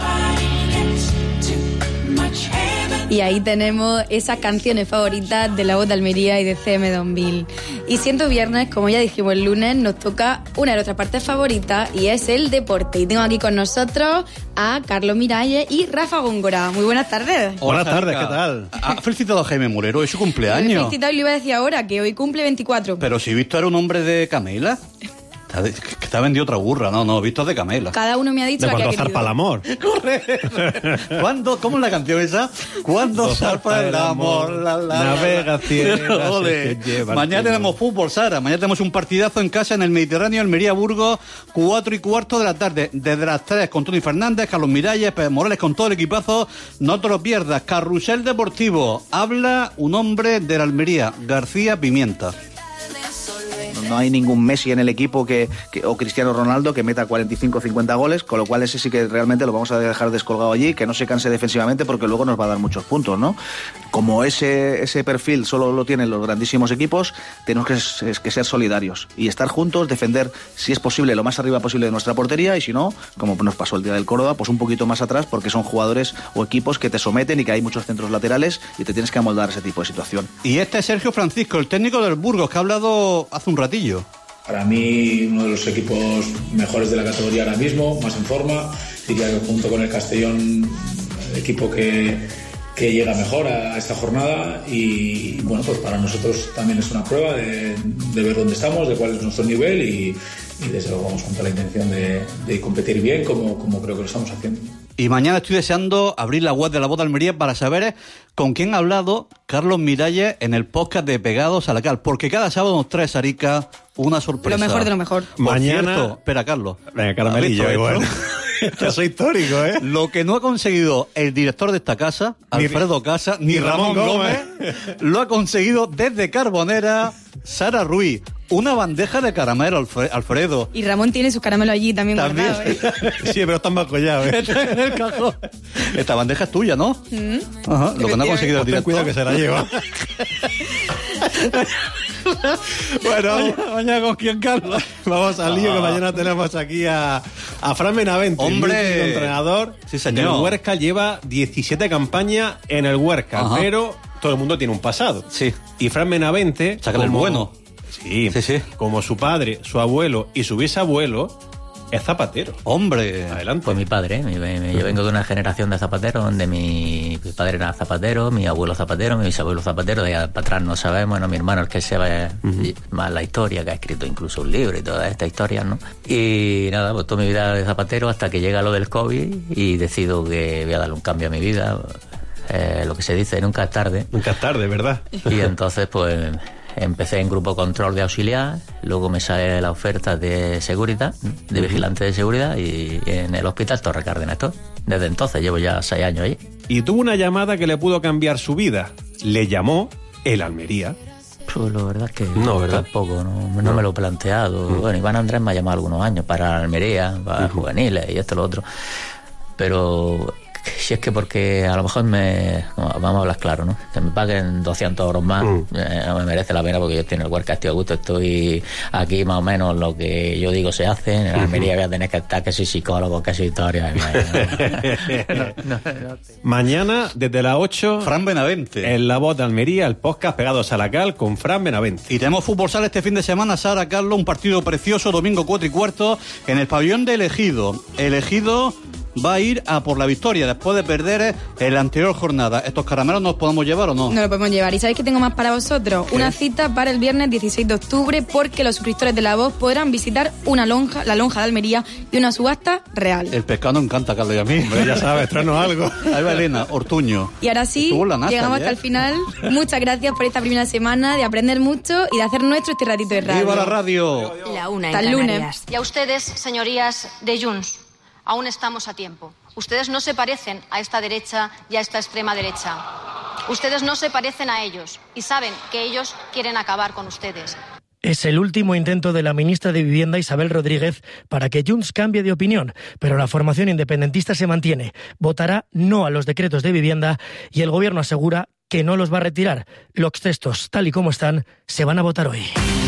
Speaker 1: Y ahí tenemos esas canciones favoritas de La Voz de Almería y de C M dos mil. Y siendo viernes, como ya dijimos el lunes, nos toca una de nuestras partes favoritas, y es el deporte. Y tengo aquí con nosotros a Carlos Miralles y Rafa Góngora. Muy buenas tardes.
Speaker 13: Buenas tardes, ¿qué tal? Ha felicitado a Jaime Morero, es su cumpleaños.
Speaker 1: Lo he felicitado y lo iba a decir ahora, que hoy cumple veinticuatro.
Speaker 13: Pero si Víctor era un hombre de Camela. Que te ha vendido otra burra. No, no, Víctor de Camela.
Speaker 1: Cada uno me ha dicho
Speaker 13: de
Speaker 1: la que ha
Speaker 13: cuando zarpa el amor. Correcto. ¿Cuándo? ¿Cómo es la canción esa? Cuando zarpa el amor. La, la, Navegación. Mañana tenemos fútbol, Sara. Mañana tenemos un partidazo en casa en el Mediterráneo, Almería-Burgos, cuatro y cuarto de la tarde. Desde las tres con Tony Fernández, Carlos Miralles, Pérez Morales, con todo el equipazo. No te lo pierdas. Carrusel Deportivo. Habla un hombre de la Almería, García Pimienta.
Speaker 14: No hay ningún Messi en el equipo que, que o Cristiano Ronaldo que meta cuarenta y cinco o cincuenta goles, con lo cual ese sí que realmente lo vamos a dejar descolgado allí, que no se canse defensivamente porque luego nos va a dar muchos puntos, ¿no? Como ese, ese perfil solo lo tienen los grandísimos equipos, tenemos que, que ser solidarios y estar juntos, defender, si es posible, lo más arriba posible de nuestra portería, y si no, como nos pasó el día del Córdoba, pues un poquito más atrás, porque son jugadores o equipos que te someten y que hay muchos centros laterales y te tienes que amoldar a ese tipo de situación.
Speaker 13: Y este es Sergio Francisco, el técnico del Burgos, que ha hablado hace un ratillo.
Speaker 15: Para mí, uno de los equipos mejores de la categoría ahora mismo, más en forma. Diría que junto con el Castellón, el equipo que, que llega mejor a esta jornada. Y bueno, pues para nosotros también es una prueba de, de ver dónde estamos, de cuál es nuestro nivel, y, y desde luego vamos con toda la intención de, de competir bien, como, como creo que lo estamos haciendo.
Speaker 13: Y mañana estoy deseando abrir la web de La Voz de Almería para saber con quién ha hablado Carlos Miralles en el podcast de Pegados a la Cal, porque cada sábado nos trae Sarica una sorpresa.
Speaker 1: Lo mejor de lo mejor.
Speaker 13: Por
Speaker 10: Mañana...
Speaker 13: cierto, espera, Carlos.
Speaker 10: Venga, Caramelillo, igual. Yo soy histórico, ¿eh?
Speaker 13: Lo que no ha conseguido el director de esta casa, Alfredo ni, Casa, ni, ni Ramón, Ramón Gómez, Gómez, lo ha conseguido desde Carbonera Sara Ruiz. Una bandeja de caramelo, Alfredo.
Speaker 1: Y Ramón tiene sus caramelos allí también, también. guardados, ¿eh?
Speaker 10: Sí, pero están más collados, ¿eh?
Speaker 13: Está en el cajón. Esta bandeja es tuya, ¿no?
Speaker 1: ¿Mm?
Speaker 13: Ajá, lo que no ha conseguido el director.
Speaker 10: Cuidado que se la lleva.
Speaker 13: Bueno, mañana, mañana con quién, Carlos.
Speaker 10: Vamos al lío, ah. que mañana tenemos aquí a, a Fran Benavente,
Speaker 13: hombre,
Speaker 10: el entrenador.
Speaker 13: Sí, señor.
Speaker 10: El Huesca lleva diecisiete campañas en el Huesca, ajá, pero todo el mundo tiene un pasado.
Speaker 13: Sí.
Speaker 10: Y Fran Benavente,
Speaker 13: sácale el bueno.
Speaker 10: Sí, sí, sí, como su padre, su abuelo y su bisabuelo,
Speaker 31: es zapatero.
Speaker 13: ¡Hombre!
Speaker 31: Adelante.
Speaker 2: Pues mi padre, mi, mi, yo vengo de una generación de zapateros donde mi, mi padre era zapatero, mi abuelo zapatero, mi bisabuelo zapatero, de allá para atrás no sabemos, bueno, mi hermano el que se ve uh-huh. más la historia, que ha escrito incluso un libro y toda esta historia, ¿no? Y nada, pues toda mi vida de zapatero hasta que llega lo del COVID y decido que voy a darle un cambio a mi vida. Eh, lo que se dice, nunca es tarde.
Speaker 31: Nunca es tarde, ¿verdad?
Speaker 2: Y entonces, pues... empecé en grupo control de auxiliar, luego me sale la oferta de seguridad, de vigilante de seguridad, y en el hospital Torre Cárdenas. Desde entonces llevo ya seis años ahí.
Speaker 31: Y tuvo una llamada que le pudo cambiar su vida. Le llamó el Almería.
Speaker 2: Pues la verdad es que
Speaker 31: no, ¿verdad?
Speaker 2: tampoco, no, no, no me lo he planteado. Uh-huh. Bueno, Iván Andrés me ha llamado algunos años para Almería, para uh-huh. juveniles y esto y lo otro. Pero... si es que porque a lo mejor me... vamos a hablar claro, ¿no? Que me paguen doscientos euros más, mm. eh, no me merece la pena porque yo tengo el cuerpo, estoy a gusto, estoy aquí más o menos lo que yo digo se hace. En la Almería voy a tener que estar, que soy psicólogo, que soy historia.
Speaker 31: no, no, no, Mañana, desde las ocho...
Speaker 13: Fran Benavente.
Speaker 31: En La Voz de Almería, el podcast Pegados a la Cal con Fran Benavente.
Speaker 13: Y tenemos fútbol sala este fin de semana, Sara, Carlos, un partido precioso, domingo cuatro y cuarto, en el pabellón de Elegido. Elegido... va a ir a por la victoria después de perder en la anterior jornada. ¿Estos caramelos nos podemos llevar o no?
Speaker 1: No lo podemos llevar. ¿Y sabéis qué tengo más para vosotros?
Speaker 13: ¿Qué?
Speaker 1: Una cita para el viernes dieciséis de octubre, porque los suscriptores de La Voz podrán visitar una lonja, la lonja de Almería, y una subasta real.
Speaker 13: El pescado nos encanta, Carlos, y a mí.
Speaker 31: Hombre, ya sabes, tráenos algo.
Speaker 13: Ahí va Elena, Ortuño.
Speaker 1: Y ahora sí, llegamos ayer. hasta el final. Muchas gracias por esta primera semana, de aprender mucho y de hacer nuestro este ratito de radio.
Speaker 13: ¡Viva la radio!
Speaker 3: La una en
Speaker 1: Hasta el lunes.
Speaker 3: Canarias. Y a ustedes, señorías de Junts, aún estamos a tiempo. Ustedes no se parecen a esta derecha y a esta extrema derecha. Ustedes no se parecen a ellos y saben que ellos quieren acabar con ustedes.
Speaker 4: Es el último intento de la ministra de Vivienda, Isabel Rodríguez, para que Junts cambie de opinión, pero la formación independentista se mantiene. Votará no a los decretos de vivienda y el gobierno asegura que no los va a retirar. Los textos, tal y como están, se van a votar hoy.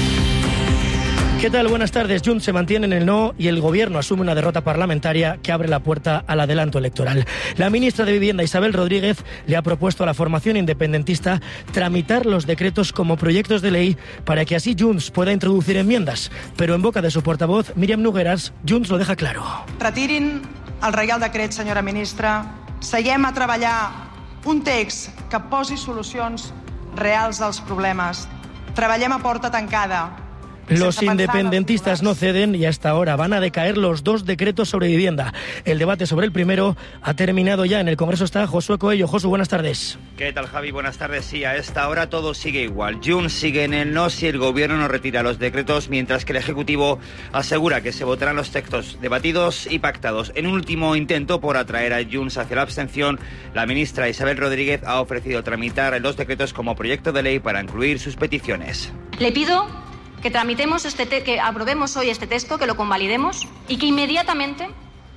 Speaker 4: ¿Qué tal? Buenas tardes. Junts se mantiene en el no y el gobierno asume una derrota parlamentaria que abre la puerta al adelanto electoral. La ministra de Vivienda, Isabel Rodríguez, le ha propuesto a la formación independentista tramitar los decretos como proyectos de ley para que así Junts pueda introducir enmiendas. Pero en boca de su portavoz, Míriam Nogueras, Junts lo deja claro.
Speaker 6: Retirin el Reial Decret, senyora ministra. Seguem a treballar un text que posi solucions reals als problemes. Treballem a porta tancada.
Speaker 4: Los independentistas no ceden y hasta ahora van a decaer los dos decretos sobre vivienda. El debate sobre el primero ha terminado ya. En el Congreso está Josué Coello. Josu, buenas tardes.
Speaker 16: ¿Qué tal, Javi? Buenas tardes. Sí, a esta hora todo sigue igual. Junts sigue en el no si el gobierno no retira los decretos, mientras que el Ejecutivo asegura que se votarán los textos debatidos y pactados. En un último intento por atraer a Junts hacia la abstención, la ministra Isabel Rodríguez ha ofrecido tramitar los decretos como proyecto de ley para incluir sus peticiones.
Speaker 3: Le pido que tramitemos este te- que aprobemos hoy este texto, que lo convalidemos y que inmediatamente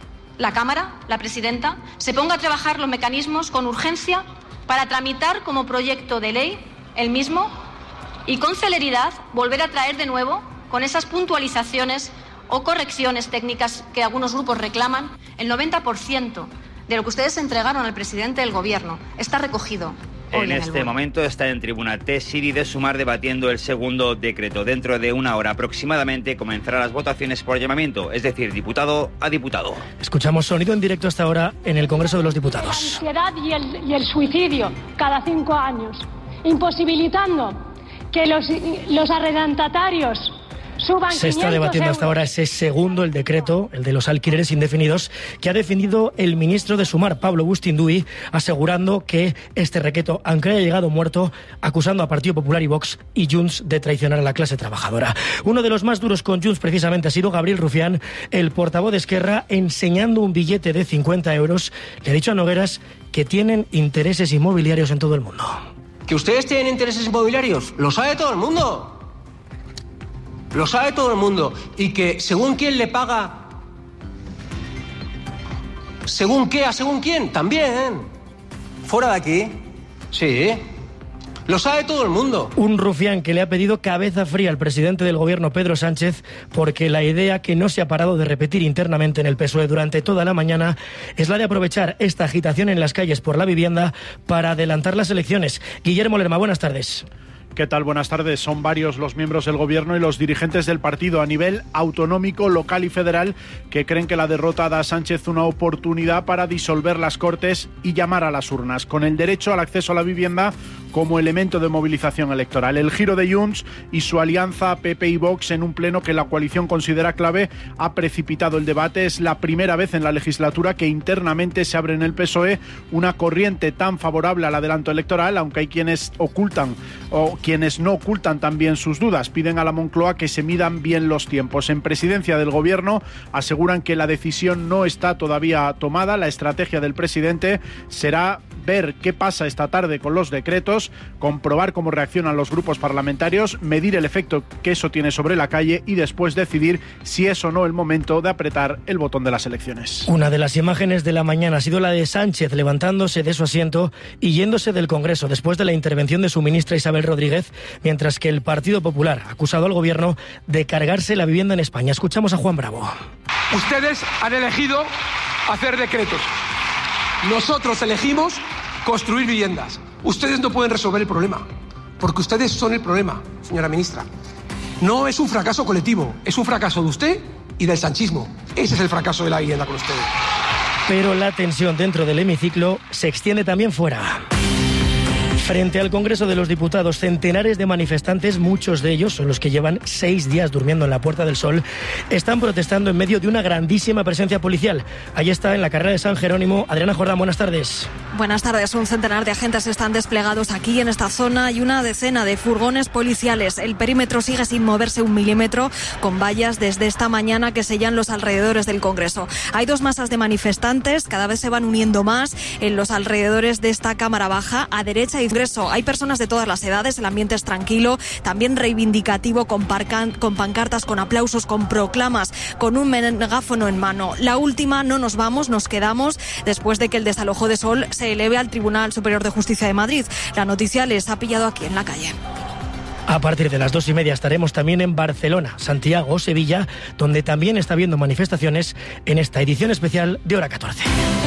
Speaker 3: la Cámara, la presidenta, se ponga a trabajar los mecanismos con urgencia para tramitar como proyecto de ley el mismo y con celeridad volver a traer de nuevo con esas puntualizaciones o correcciones técnicas que algunos grupos reclaman. El noventa por ciento de lo que ustedes entregaron al presidente del Gobierno está recogido.
Speaker 16: En este momento está en tribuna T. Siri de Sumar debatiendo el segundo decreto. Dentro de una hora aproximadamente comenzarán las votaciones por llamamiento, es decir, diputado a diputado.
Speaker 4: Escuchamos sonido en directo hasta ahora en el Congreso de los Diputados.
Speaker 17: La ansiedad y el, y el suicidio cada cinco años, imposibilitando que los, los arrendatarios suban.
Speaker 4: Se está debatiendo hasta ahora ese segundo, el decreto, el de los alquileres indefinidos, que ha defendido el ministro de Sumar, Pablo Bustinduy, asegurando que este decreto, aunque haya llegado muerto, acusando a Partido Popular y Vox y Junts de traicionar a la clase trabajadora. Uno de los más duros con Junts precisamente ha sido Gabriel Rufián, el portavoz de Esquerra, enseñando un billete de cincuenta euros. Le ha dicho a Nogueras que tienen intereses inmobiliarios en todo el mundo.
Speaker 18: ¿Que ustedes tienen intereses inmobiliarios? Lo sabe todo el mundo. Lo sabe todo el mundo. Y que según quién le paga, según qué, a según quién, también. Fuera de aquí. Sí. Lo sabe todo el mundo.
Speaker 4: Un Rufián que le ha pedido cabeza fría al presidente del gobierno, Pedro Sánchez, porque la idea que no se ha parado de repetir internamente en el P S O E durante toda la mañana es la de aprovechar esta agitación en las calles por la vivienda para adelantar las elecciones. Guillermo Lerma, buenas tardes.
Speaker 5: ¿Qué tal? Buenas tardes. Son varios los miembros del Gobierno y los dirigentes del partido a nivel autonómico, local y federal que creen que la derrota da a Sánchez una oportunidad para disolver las Cortes y llamar a las urnas, con el derecho al acceso a la vivienda como elemento de movilización electoral. El giro de Junts y su alianza P P y Vox en un pleno que la coalición considera clave ha precipitado el debate. Es la primera vez en la legislatura que internamente se abre en el P S O E una corriente tan favorable al adelanto electoral, aunque hay quienes ocultan o quienes no ocultan también sus dudas. Piden a la Moncloa que se midan bien los tiempos. En presidencia del Gobierno aseguran que la decisión no está todavía tomada. La estrategia del presidente será ver qué pasa esta tarde con los decretos, comprobar cómo reaccionan los grupos parlamentarios, medir el efecto que eso tiene sobre la calle y después decidir si es o no el momento de apretar el botón de las elecciones.
Speaker 4: Una de las imágenes de la mañana ha sido la de Sánchez levantándose de su asiento y yéndose del Congreso después de la intervención de su ministra Isabel Rodríguez, mientras que el Partido Popular ha acusado al Gobierno de cargarse la vivienda en España. Escuchamos a Juan Bravo.
Speaker 19: Ustedes han elegido hacer decretos. Nosotros elegimos construir viviendas. Ustedes no pueden resolver el problema, porque ustedes son el problema, señora ministra. No es un fracaso colectivo, es un fracaso de usted y del sanchismo. Ese es el fracaso de la vivienda con ustedes.
Speaker 4: Pero la tensión dentro del hemiciclo se extiende también fuera. Frente al Congreso de los Diputados, centenares de manifestantes, muchos de ellos son los que llevan seis días durmiendo en la Puerta del Sol, están protestando en medio de una grandísima presencia policial. Ahí está, en la carrera de San Jerónimo. Adriana Jordán, buenas tardes.
Speaker 20: Buenas tardes. Un centenar de agentes están desplegados aquí en esta zona y una decena de furgones policiales. El perímetro sigue sin moverse un milímetro, con vallas desde esta mañana que sellan los alrededores del Congreso. Hay dos masas de manifestantes, cada vez se van uniendo más en los alrededores de esta Cámara Baja, a derecha y hay personas de todas las edades, el ambiente es tranquilo, también reivindicativo, con, parcan, con pancartas, con aplausos, con proclamas, con un megáfono en mano. La última, no nos vamos, nos quedamos, después de que el desalojo de Sol se eleve al Tribunal Superior de Justicia de Madrid. La noticia les ha pillado aquí en la calle.
Speaker 4: A partir de las dos y media estaremos también en Barcelona, Santiago o Sevilla, donde también está habiendo manifestaciones en esta edición especial de Hora catorce.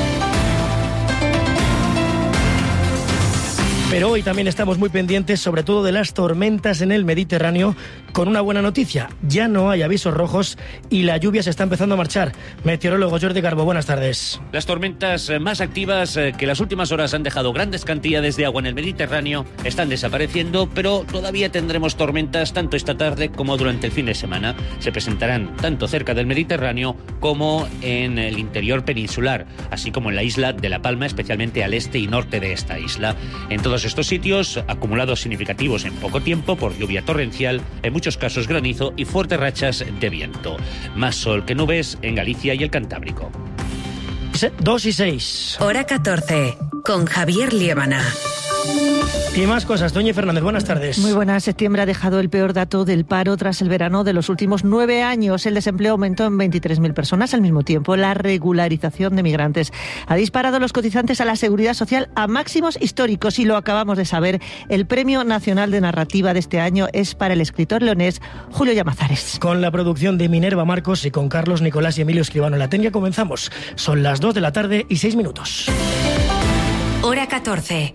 Speaker 4: Pero hoy también estamos muy pendientes, sobre todo de las tormentas en el Mediterráneo, con una buena noticia. Ya no hay avisos rojos y la lluvia se está empezando a marchar. Meteorólogo Jordi Garbo, buenas tardes.
Speaker 22: Las tormentas más activas, que las últimas horas han dejado grandes cantidades de agua en el Mediterráneo, están desapareciendo, pero todavía tendremos tormentas tanto esta tarde como durante el fin de semana. Se presentarán tanto cerca del Mediterráneo como en el interior peninsular, así como en la isla de La Palma, especialmente al este y norte de esta isla. En todos estos sitios, acumulados significativos en poco tiempo por lluvia torrencial, en muchos casos granizo y fuertes rachas de viento. Más sol que nubes en Galicia y el Cantábrico.
Speaker 4: Dos y seis.
Speaker 23: Hora catorce, con Javier Liébana.
Speaker 4: Y más cosas. Doña Fernández, buenas tardes.
Speaker 24: Muy buenas. Septiembre ha dejado el peor dato del paro tras el verano de los últimos nueve años. El desempleo aumentó en veintitrés mil personas. Al mismo tiempo, la regularización de migrantes ha disparado los cotizantes a la Seguridad Social a máximos históricos. Y lo acabamos de saber. El Premio Nacional de Narrativa de este año es para el escritor leonés Julio Llamazares.
Speaker 4: Con la producción de Minerva Marcos y con Carlos Nicolás y Emilio Escribano en la técnica comenzamos. Son las dos de la tarde y seis minutos.
Speaker 23: Hora catorce.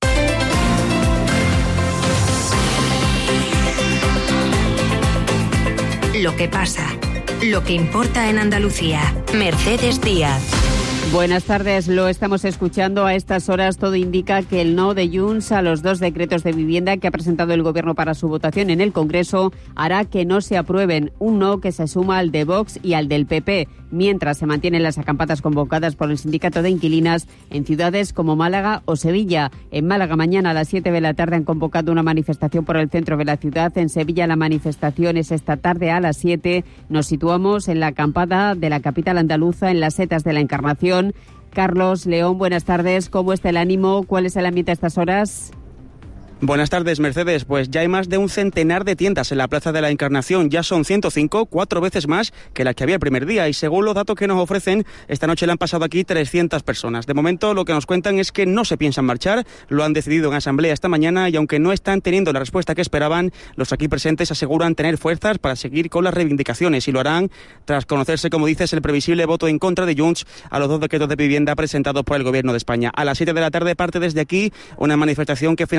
Speaker 23: Lo que pasa, lo que importa en Andalucía. Mercedes Díaz.
Speaker 25: Buenas tardes, lo estamos escuchando a estas horas. Todo indica que el no de Junts a los dos decretos de vivienda que ha presentado el Gobierno para su votación en el Congreso hará que no se aprueben. Un no que se suma al de Vox y al del P P, mientras se mantienen las acampadas convocadas por el Sindicato de Inquilinas en ciudades como Málaga o Sevilla. En Málaga mañana a las siete de la tarde han convocado una manifestación por el centro de la ciudad. En Sevilla la manifestación es esta tarde a las siete. Nos situamos en la acampada de la capital andaluza, en las Setas de la Encarnación. Carlos León, buenas tardes. ¿Cómo está el ánimo? ¿Cuál es el ambiente a estas horas?
Speaker 11: Buenas tardes, Mercedes. Pues ya hay más de un centenar de tiendas en la Plaza de la Encarnación. Ya son ciento cinco, cuatro veces más que las que había el primer día. Y según los datos que nos ofrecen, esta noche le han pasado aquí trescientas personas. De momento, lo que nos cuentan es que no se piensan marchar. Lo han decidido en asamblea esta mañana y aunque no están teniendo la respuesta que esperaban, los aquí presentes aseguran tener fuerzas para seguir con las reivindicaciones y lo harán tras conocerse, como dices, el previsible voto en contra de Junts a los dos decretos de vivienda presentados por el Gobierno de España. A las siete de la tarde parte desde aquí una manifestación que finalizará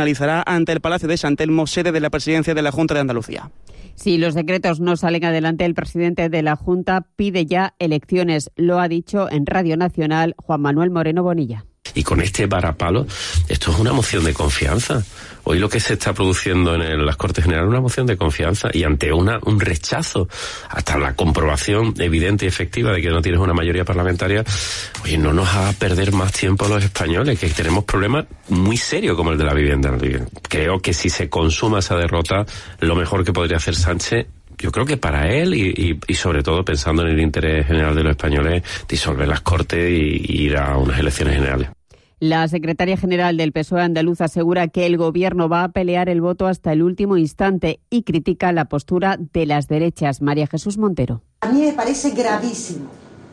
Speaker 11: ante el Palacio de San Telmo, sede de la presidencia de la Junta de Andalucía.
Speaker 25: Si los decretos no salen adelante, el presidente de la Junta pide ya elecciones. Lo ha dicho en Radio Nacional Juan Manuel Moreno Bonilla.
Speaker 7: Y con este varapalo, esto es una moción de confianza. Hoy lo que se está produciendo en el, las Cortes Generales es una moción de confianza y ante una un rechazo, hasta la comprobación evidente y efectiva de que no tienes una mayoría parlamentaria, oye, no nos haga perder más tiempo a los españoles, que tenemos problemas muy serios como el de la vivienda. Creo que si se consuma esa derrota, lo mejor que podría hacer Sánchez, yo creo que para él y, y, y sobre todo pensando en el interés general de los españoles, disolver las Cortes y, y ir a unas elecciones generales.
Speaker 25: La secretaria general del P S O E andaluz asegura que el Gobierno va a pelear el voto hasta el último instante y critica la postura de las derechas. María Jesús Montero.
Speaker 8: A mí me parece gravísimo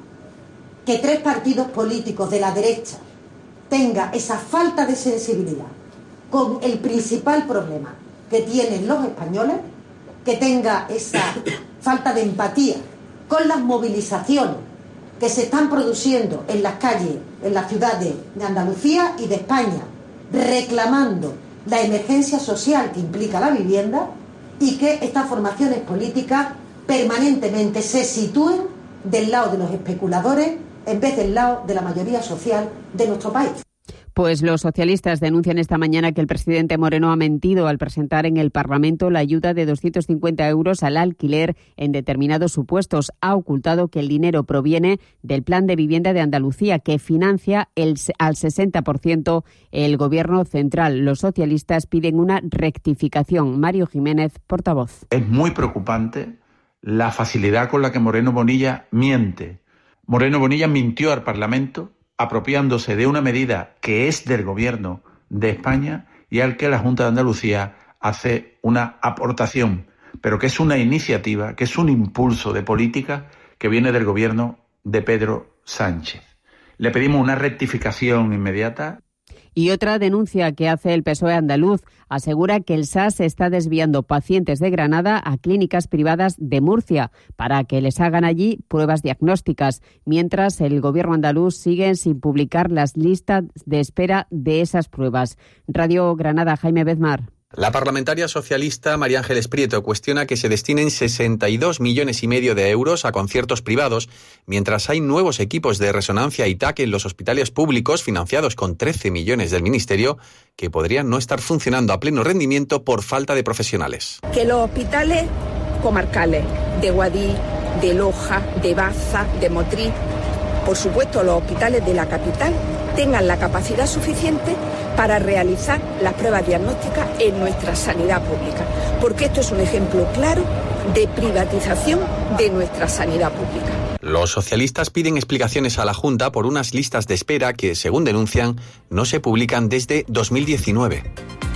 Speaker 8: que tres partidos políticos de la derecha tengan esa falta de sensibilidad con el principal problema que tienen los españoles, que tenga esa falta de empatía con las movilizaciones que se están produciendo en las calles, en las ciudades de Andalucía y de España, reclamando la emergencia social que implica la vivienda, y que estas formaciones políticas permanentemente se sitúen del lado de los especuladores en vez del lado de la mayoría social de nuestro país.
Speaker 25: Pues los socialistas denuncian esta mañana que el presidente Moreno ha mentido al presentar en el Parlamento la ayuda de doscientos cincuenta euros al alquiler en determinados supuestos. Ha ocultado que el dinero proviene del Plan de Vivienda de Andalucía, que financia el, al sesenta por ciento el Gobierno central. Los socialistas piden una rectificación. Mario Jiménez, portavoz.
Speaker 9: Es muy preocupante la facilidad con la que Moreno Bonilla miente. Moreno Bonilla mintió al Parlamento apropiándose de una medida que es del Gobierno de España y al que la Junta de Andalucía hace una aportación, pero que es una iniciativa, que es un impulso de política que viene del Gobierno de Pedro Sánchez. Le pedimos una rectificación inmediata.
Speaker 25: Y otra denuncia que hace el P S O E andaluz asegura que el S A S está desviando pacientes de Granada a clínicas privadas de Murcia para que les hagan allí pruebas diagnósticas, mientras el Gobierno andaluz sigue sin publicar las listas de espera de esas pruebas. Radio Granada, Jaime Bezmar.
Speaker 12: La parlamentaria socialista María Ángeles Prieto cuestiona que se destinen sesenta y dos millones y medio de euros a conciertos privados, mientras hay nuevos equipos de resonancia I T A C en los hospitales públicos financiados con trece millones del Ministerio que podrían no estar funcionando a pleno rendimiento por falta de profesionales.
Speaker 14: Que los hospitales comarcales de Guadix, de Loja, de Baza, de Motril, por supuesto los hospitales de la capital, tengan la capacidad suficiente para realizar las pruebas diagnósticas en nuestra sanidad pública, porque esto es un ejemplo claro de privatización de nuestra sanidad pública.
Speaker 12: Los socialistas piden explicaciones a la Junta por unas listas de espera que, según denuncian, no se publican desde dos mil diecinueve.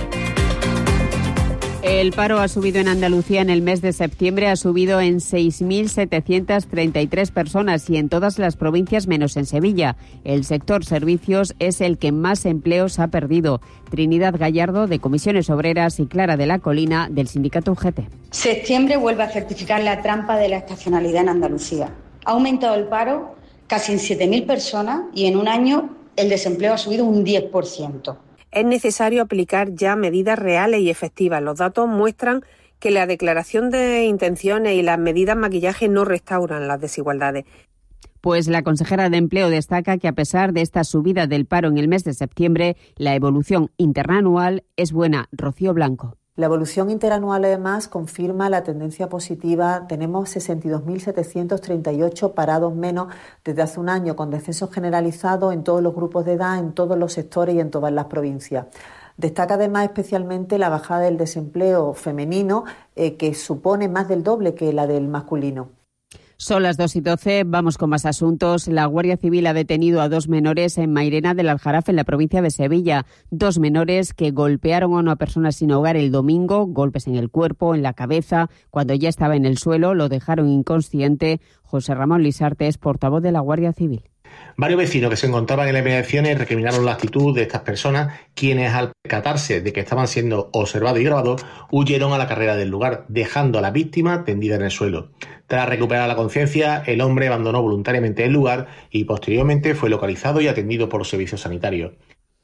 Speaker 25: El paro ha subido en Andalucía en el mes de septiembre, ha subido en seis mil setecientas treinta y tres personas y en todas las provincias menos en Sevilla. El sector servicios es el que más empleos ha perdido. Trinidad Gallardo, de Comisiones Obreras, y Clara de la Colina, del sindicato U G T.
Speaker 21: Septiembre vuelve a certificar la trampa de la estacionalidad en Andalucía. Ha aumentado el paro casi en siete mil personas y en un año el desempleo ha subido un diez por ciento.
Speaker 26: Es necesario aplicar ya medidas reales y efectivas. Los datos muestran que la declaración de intenciones y las medidas maquillaje no restauran las desigualdades.
Speaker 25: Pues la consejera de Empleo destaca que a pesar de esta subida del paro en el mes de septiembre, la evolución interanual es buena. Rocío Blanco.
Speaker 27: La evolución interanual, además, confirma la tendencia positiva. Tenemos sesenta y dos mil setecientos treinta y ocho parados menos desde hace un año, con descensos generalizados en todos los grupos de edad, en todos los sectores y en todas las provincias. Destaca además especialmente la bajada del desempleo femenino, eh, que supone más del doble que la del masculino.
Speaker 25: Son las dos y doce, vamos con más asuntos. La Guardia Civil ha detenido a dos menores en Mairena del Aljarafe, en la provincia de Sevilla. Dos menores que golpearon a una persona sin hogar el domingo, golpes en el cuerpo, en la cabeza. Cuando ya estaba en el suelo, lo dejaron inconsciente. José Ramón Lisarte es portavoz de la Guardia Civil.
Speaker 28: Varios vecinos que se encontraban en las inmediaciones recriminaron la actitud de estas personas, quienes al percatarse de que estaban siendo observados y grabados, huyeron a la carrera del lugar, dejando a la víctima tendida en el suelo. Tras recuperar la conciencia, el hombre abandonó voluntariamente el lugar y posteriormente fue localizado y atendido por los servicios sanitarios.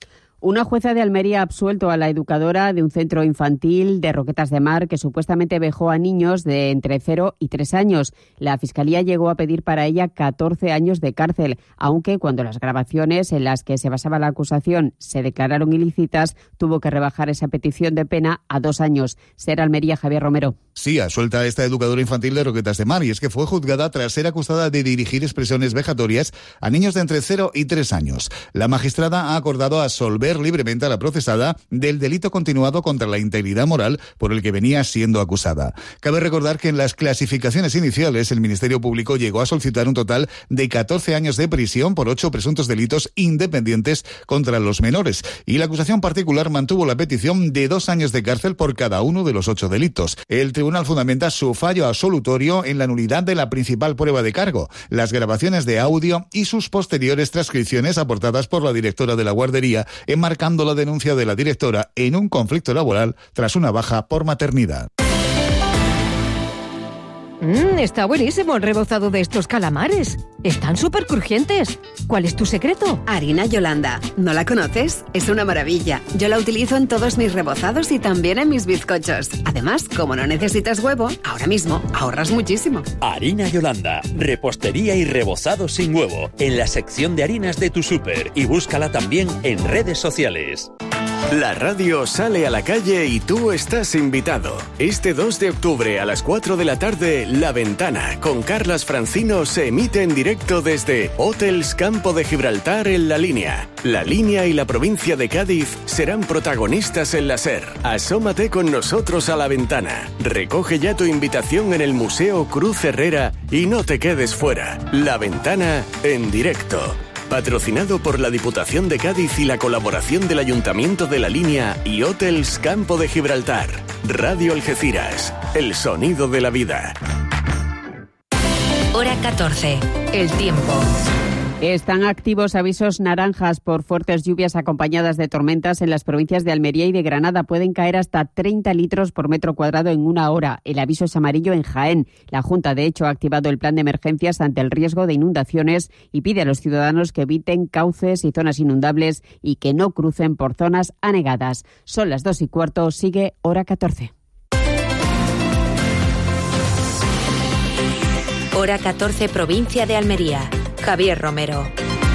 Speaker 25: Una jueza de Almería ha absuelto a la educadora de un centro infantil de Roquetas de Mar que supuestamente vejó a niños de entre cero y tres años. La Fiscalía llegó a pedir para ella catorce años de cárcel, aunque cuando las grabaciones en las que se basaba la acusación se declararon ilícitas, tuvo que rebajar esa petición de pena a dos años. Ser Almería, Javier Romero.
Speaker 1: Sí, asuelta a esta educadora infantil de Roquetas de Mar, y es que fue juzgada tras ser acusada de dirigir expresiones vejatorias a niños de entre cero y tres años. La magistrada ha acordado absolver libremente a la procesada del delito continuado contra la integridad moral por el que venía siendo acusada. Cabe recordar que en las clasificaciones iniciales el Ministerio Público llegó a solicitar un total de catorce años de prisión por ocho presuntos delitos independientes contra los menores, y la acusación particular mantuvo la petición de dos años de cárcel por cada uno de los ocho delitos. El tribunal fundamenta su fallo absolutorio en la nulidad de la principal prueba de cargo, las grabaciones de audio y sus posteriores transcripciones aportadas por la directora de la guardería, enmarcando la denuncia de la directora en un conflicto laboral tras una baja por maternidad.
Speaker 2: Mmm, está buenísimo el rebozado de estos calamares. Están súper crujientes. ¿Cuál es tu secreto?
Speaker 3: Harina Yolanda. ¿No la conoces? Es una maravilla. Yo la utilizo en todos mis rebozados y también en mis bizcochos. Además, como no necesitas huevo, ahora mismo ahorras muchísimo.
Speaker 6: Harina Yolanda. Repostería y rebozado sin huevo. En la sección de harinas de tu súper. Y búscala también en redes sociales.
Speaker 10: La radio sale a la calle y tú estás invitado. Este dos de octubre a las cuatro de la tarde, La Ventana, con Carlas Francino, se emite en directo desde Hotels Campo de Gibraltar en La Línea. La Línea y la provincia de Cádiz serán protagonistas en la SER. Asómate con nosotros a La Ventana. Recoge ya tu invitación en el Museo Cruz Herrera y no te quedes fuera. La Ventana en directo. Patrocinado por la Diputación de Cádiz y la colaboración del Ayuntamiento de La Línea y Hotels Campo de Gibraltar. Radio Algeciras, el sonido de la vida.
Speaker 23: Hora catorce, el tiempo.
Speaker 25: Están activos avisos naranjas por fuertes lluvias acompañadas de tormentas en las provincias de Almería y de Granada. Pueden caer hasta treinta litros por metro cuadrado en una hora. El aviso es amarillo en Jaén. La Junta, de hecho, ha activado el plan de emergencias ante el riesgo de inundaciones y pide a los ciudadanos que eviten cauces y zonas inundables y que no crucen por zonas anegadas. Son las dos y cuarto, sigue Hora catorce.
Speaker 23: Hora catorce, provincia de Almería. Javier Romero.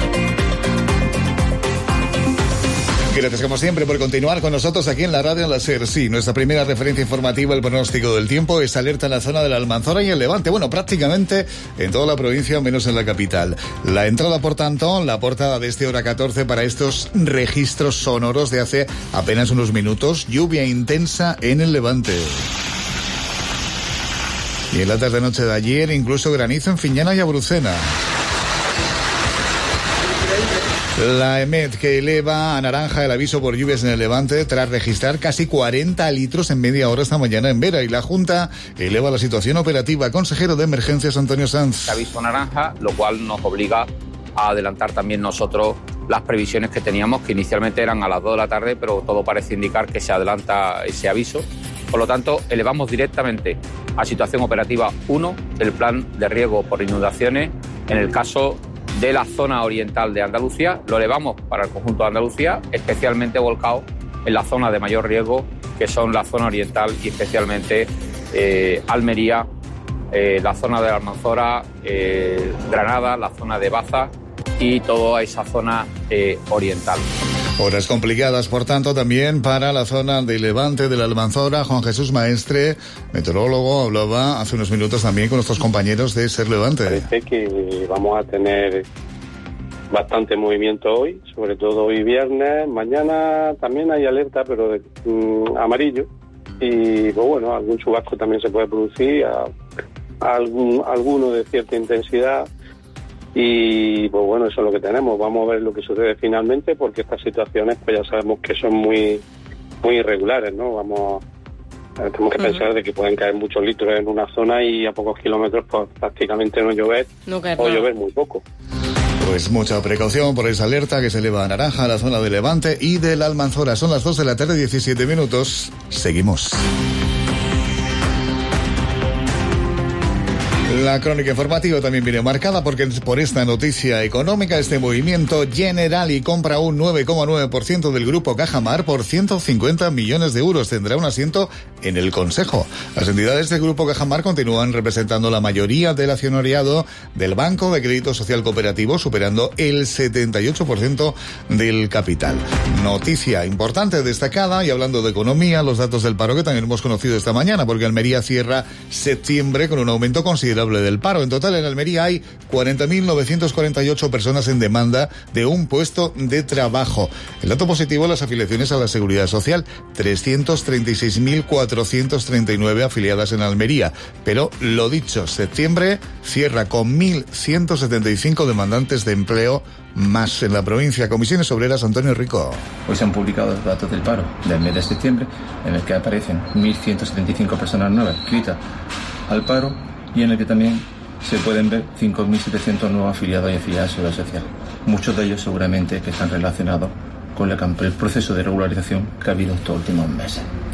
Speaker 1: Gracias como siempre por continuar con nosotros aquí en la radio en la SER. Sí, nuestra primera referencia informativa, el pronóstico del tiempo, es alerta en la zona de la Almanzora y el Levante. Bueno, prácticamente en toda la provincia, menos en la capital. La entrada, por tanto, la portada de este Hora catorce para estos registros sonoros de hace apenas unos minutos. Lluvia intensa en el Levante. Y en la tarde-noche de ayer, incluso granizo en Fiñana y Abrucena. La EMET, que eleva a naranja el aviso por lluvias en el Levante tras registrar casi cuarenta litros en media hora esta mañana en Vera. Y la Junta eleva la situación operativa. Consejero de Emergencias, Antonio Sanz.
Speaker 13: Aviso naranja, lo cual nos obliga a adelantar también nosotros las previsiones que teníamos, que inicialmente eran a las dos de la tarde, pero todo parece indicar que se adelanta ese aviso. Por lo tanto, elevamos directamente a situación operativa uno el plan de riesgo por inundaciones en el caso de la zona oriental de Andalucía. Lo elevamos para el conjunto de Andalucía, especialmente volcado en la zona de mayor riesgo, que son la zona oriental y especialmente eh, Almería, eh, la zona de la Almanzora, eh, Granada, la zona de Baza y toda esa zona eh, oriental.
Speaker 1: Horas complicadas, por tanto, también para la zona de Levante, de la Almanzora. Juan Jesús Maestre, meteorólogo, hablaba hace unos minutos también con nuestros compañeros de SER Levante.
Speaker 15: Parece que vamos a tener bastante movimiento hoy, sobre todo hoy viernes. Mañana también hay alerta, pero de mm, amarillo. Y pues bueno, algún chubasco también se puede producir, a, a algún, alguno de cierta intensidad. Y pues bueno, eso es lo que tenemos. Vamos a ver lo que sucede finalmente, porque estas situaciones pues ya sabemos que son muy muy irregulares, ¿no? Vamos, tenemos que uh-huh. pensar de que pueden caer muchos litros en una zona y a pocos kilómetros pues prácticamente no llover no o nada. Llover muy poco.
Speaker 1: Pues mucha precaución por esa alerta que se eleva a naranja a la zona de Levante y de la Almanzora. Son las dos de la tarde, diecisiete minutos. Seguimos. La crónica informativa también viene marcada porque por esta noticia económica, este movimiento Generali compra un nueve coma nueve por ciento del grupo Cajamar por ciento cincuenta millones de euros. Tendrá un asiento en el Consejo. Las entidades del grupo Cajamar continúan representando la mayoría del accionariado del Banco de Crédito Social Cooperativo, superando el setenta y ocho por ciento del capital. Noticia importante, destacada, y hablando de economía, los datos del paro que también hemos conocido esta mañana, porque Almería cierra septiembre con un aumento considerable del paro. En total, en Almería hay cuarenta mil novecientas cuarenta y ocho personas en demanda de un puesto de trabajo. El dato positivo, las afiliaciones a la Seguridad Social, trescientas treinta y seis mil cuatrocientas treinta y nueve afiliadas en Almería. Pero lo dicho, septiembre cierra con mil ciento setenta y cinco demandantes de empleo más en la provincia. Comisiones Obreras, Antonio Rico.
Speaker 5: Hoy se han publicado los datos del paro del mes de septiembre, en el que aparecen mil ciento setenta y cinco personas nuevas inscritas al paro, y en el que también se pueden ver cinco mil setecientos nuevos afiliados y afiliadas a la Seguridad Social. Muchos de ellos seguramente que están relacionados con el proceso de regularización que ha habido estos últimos meses.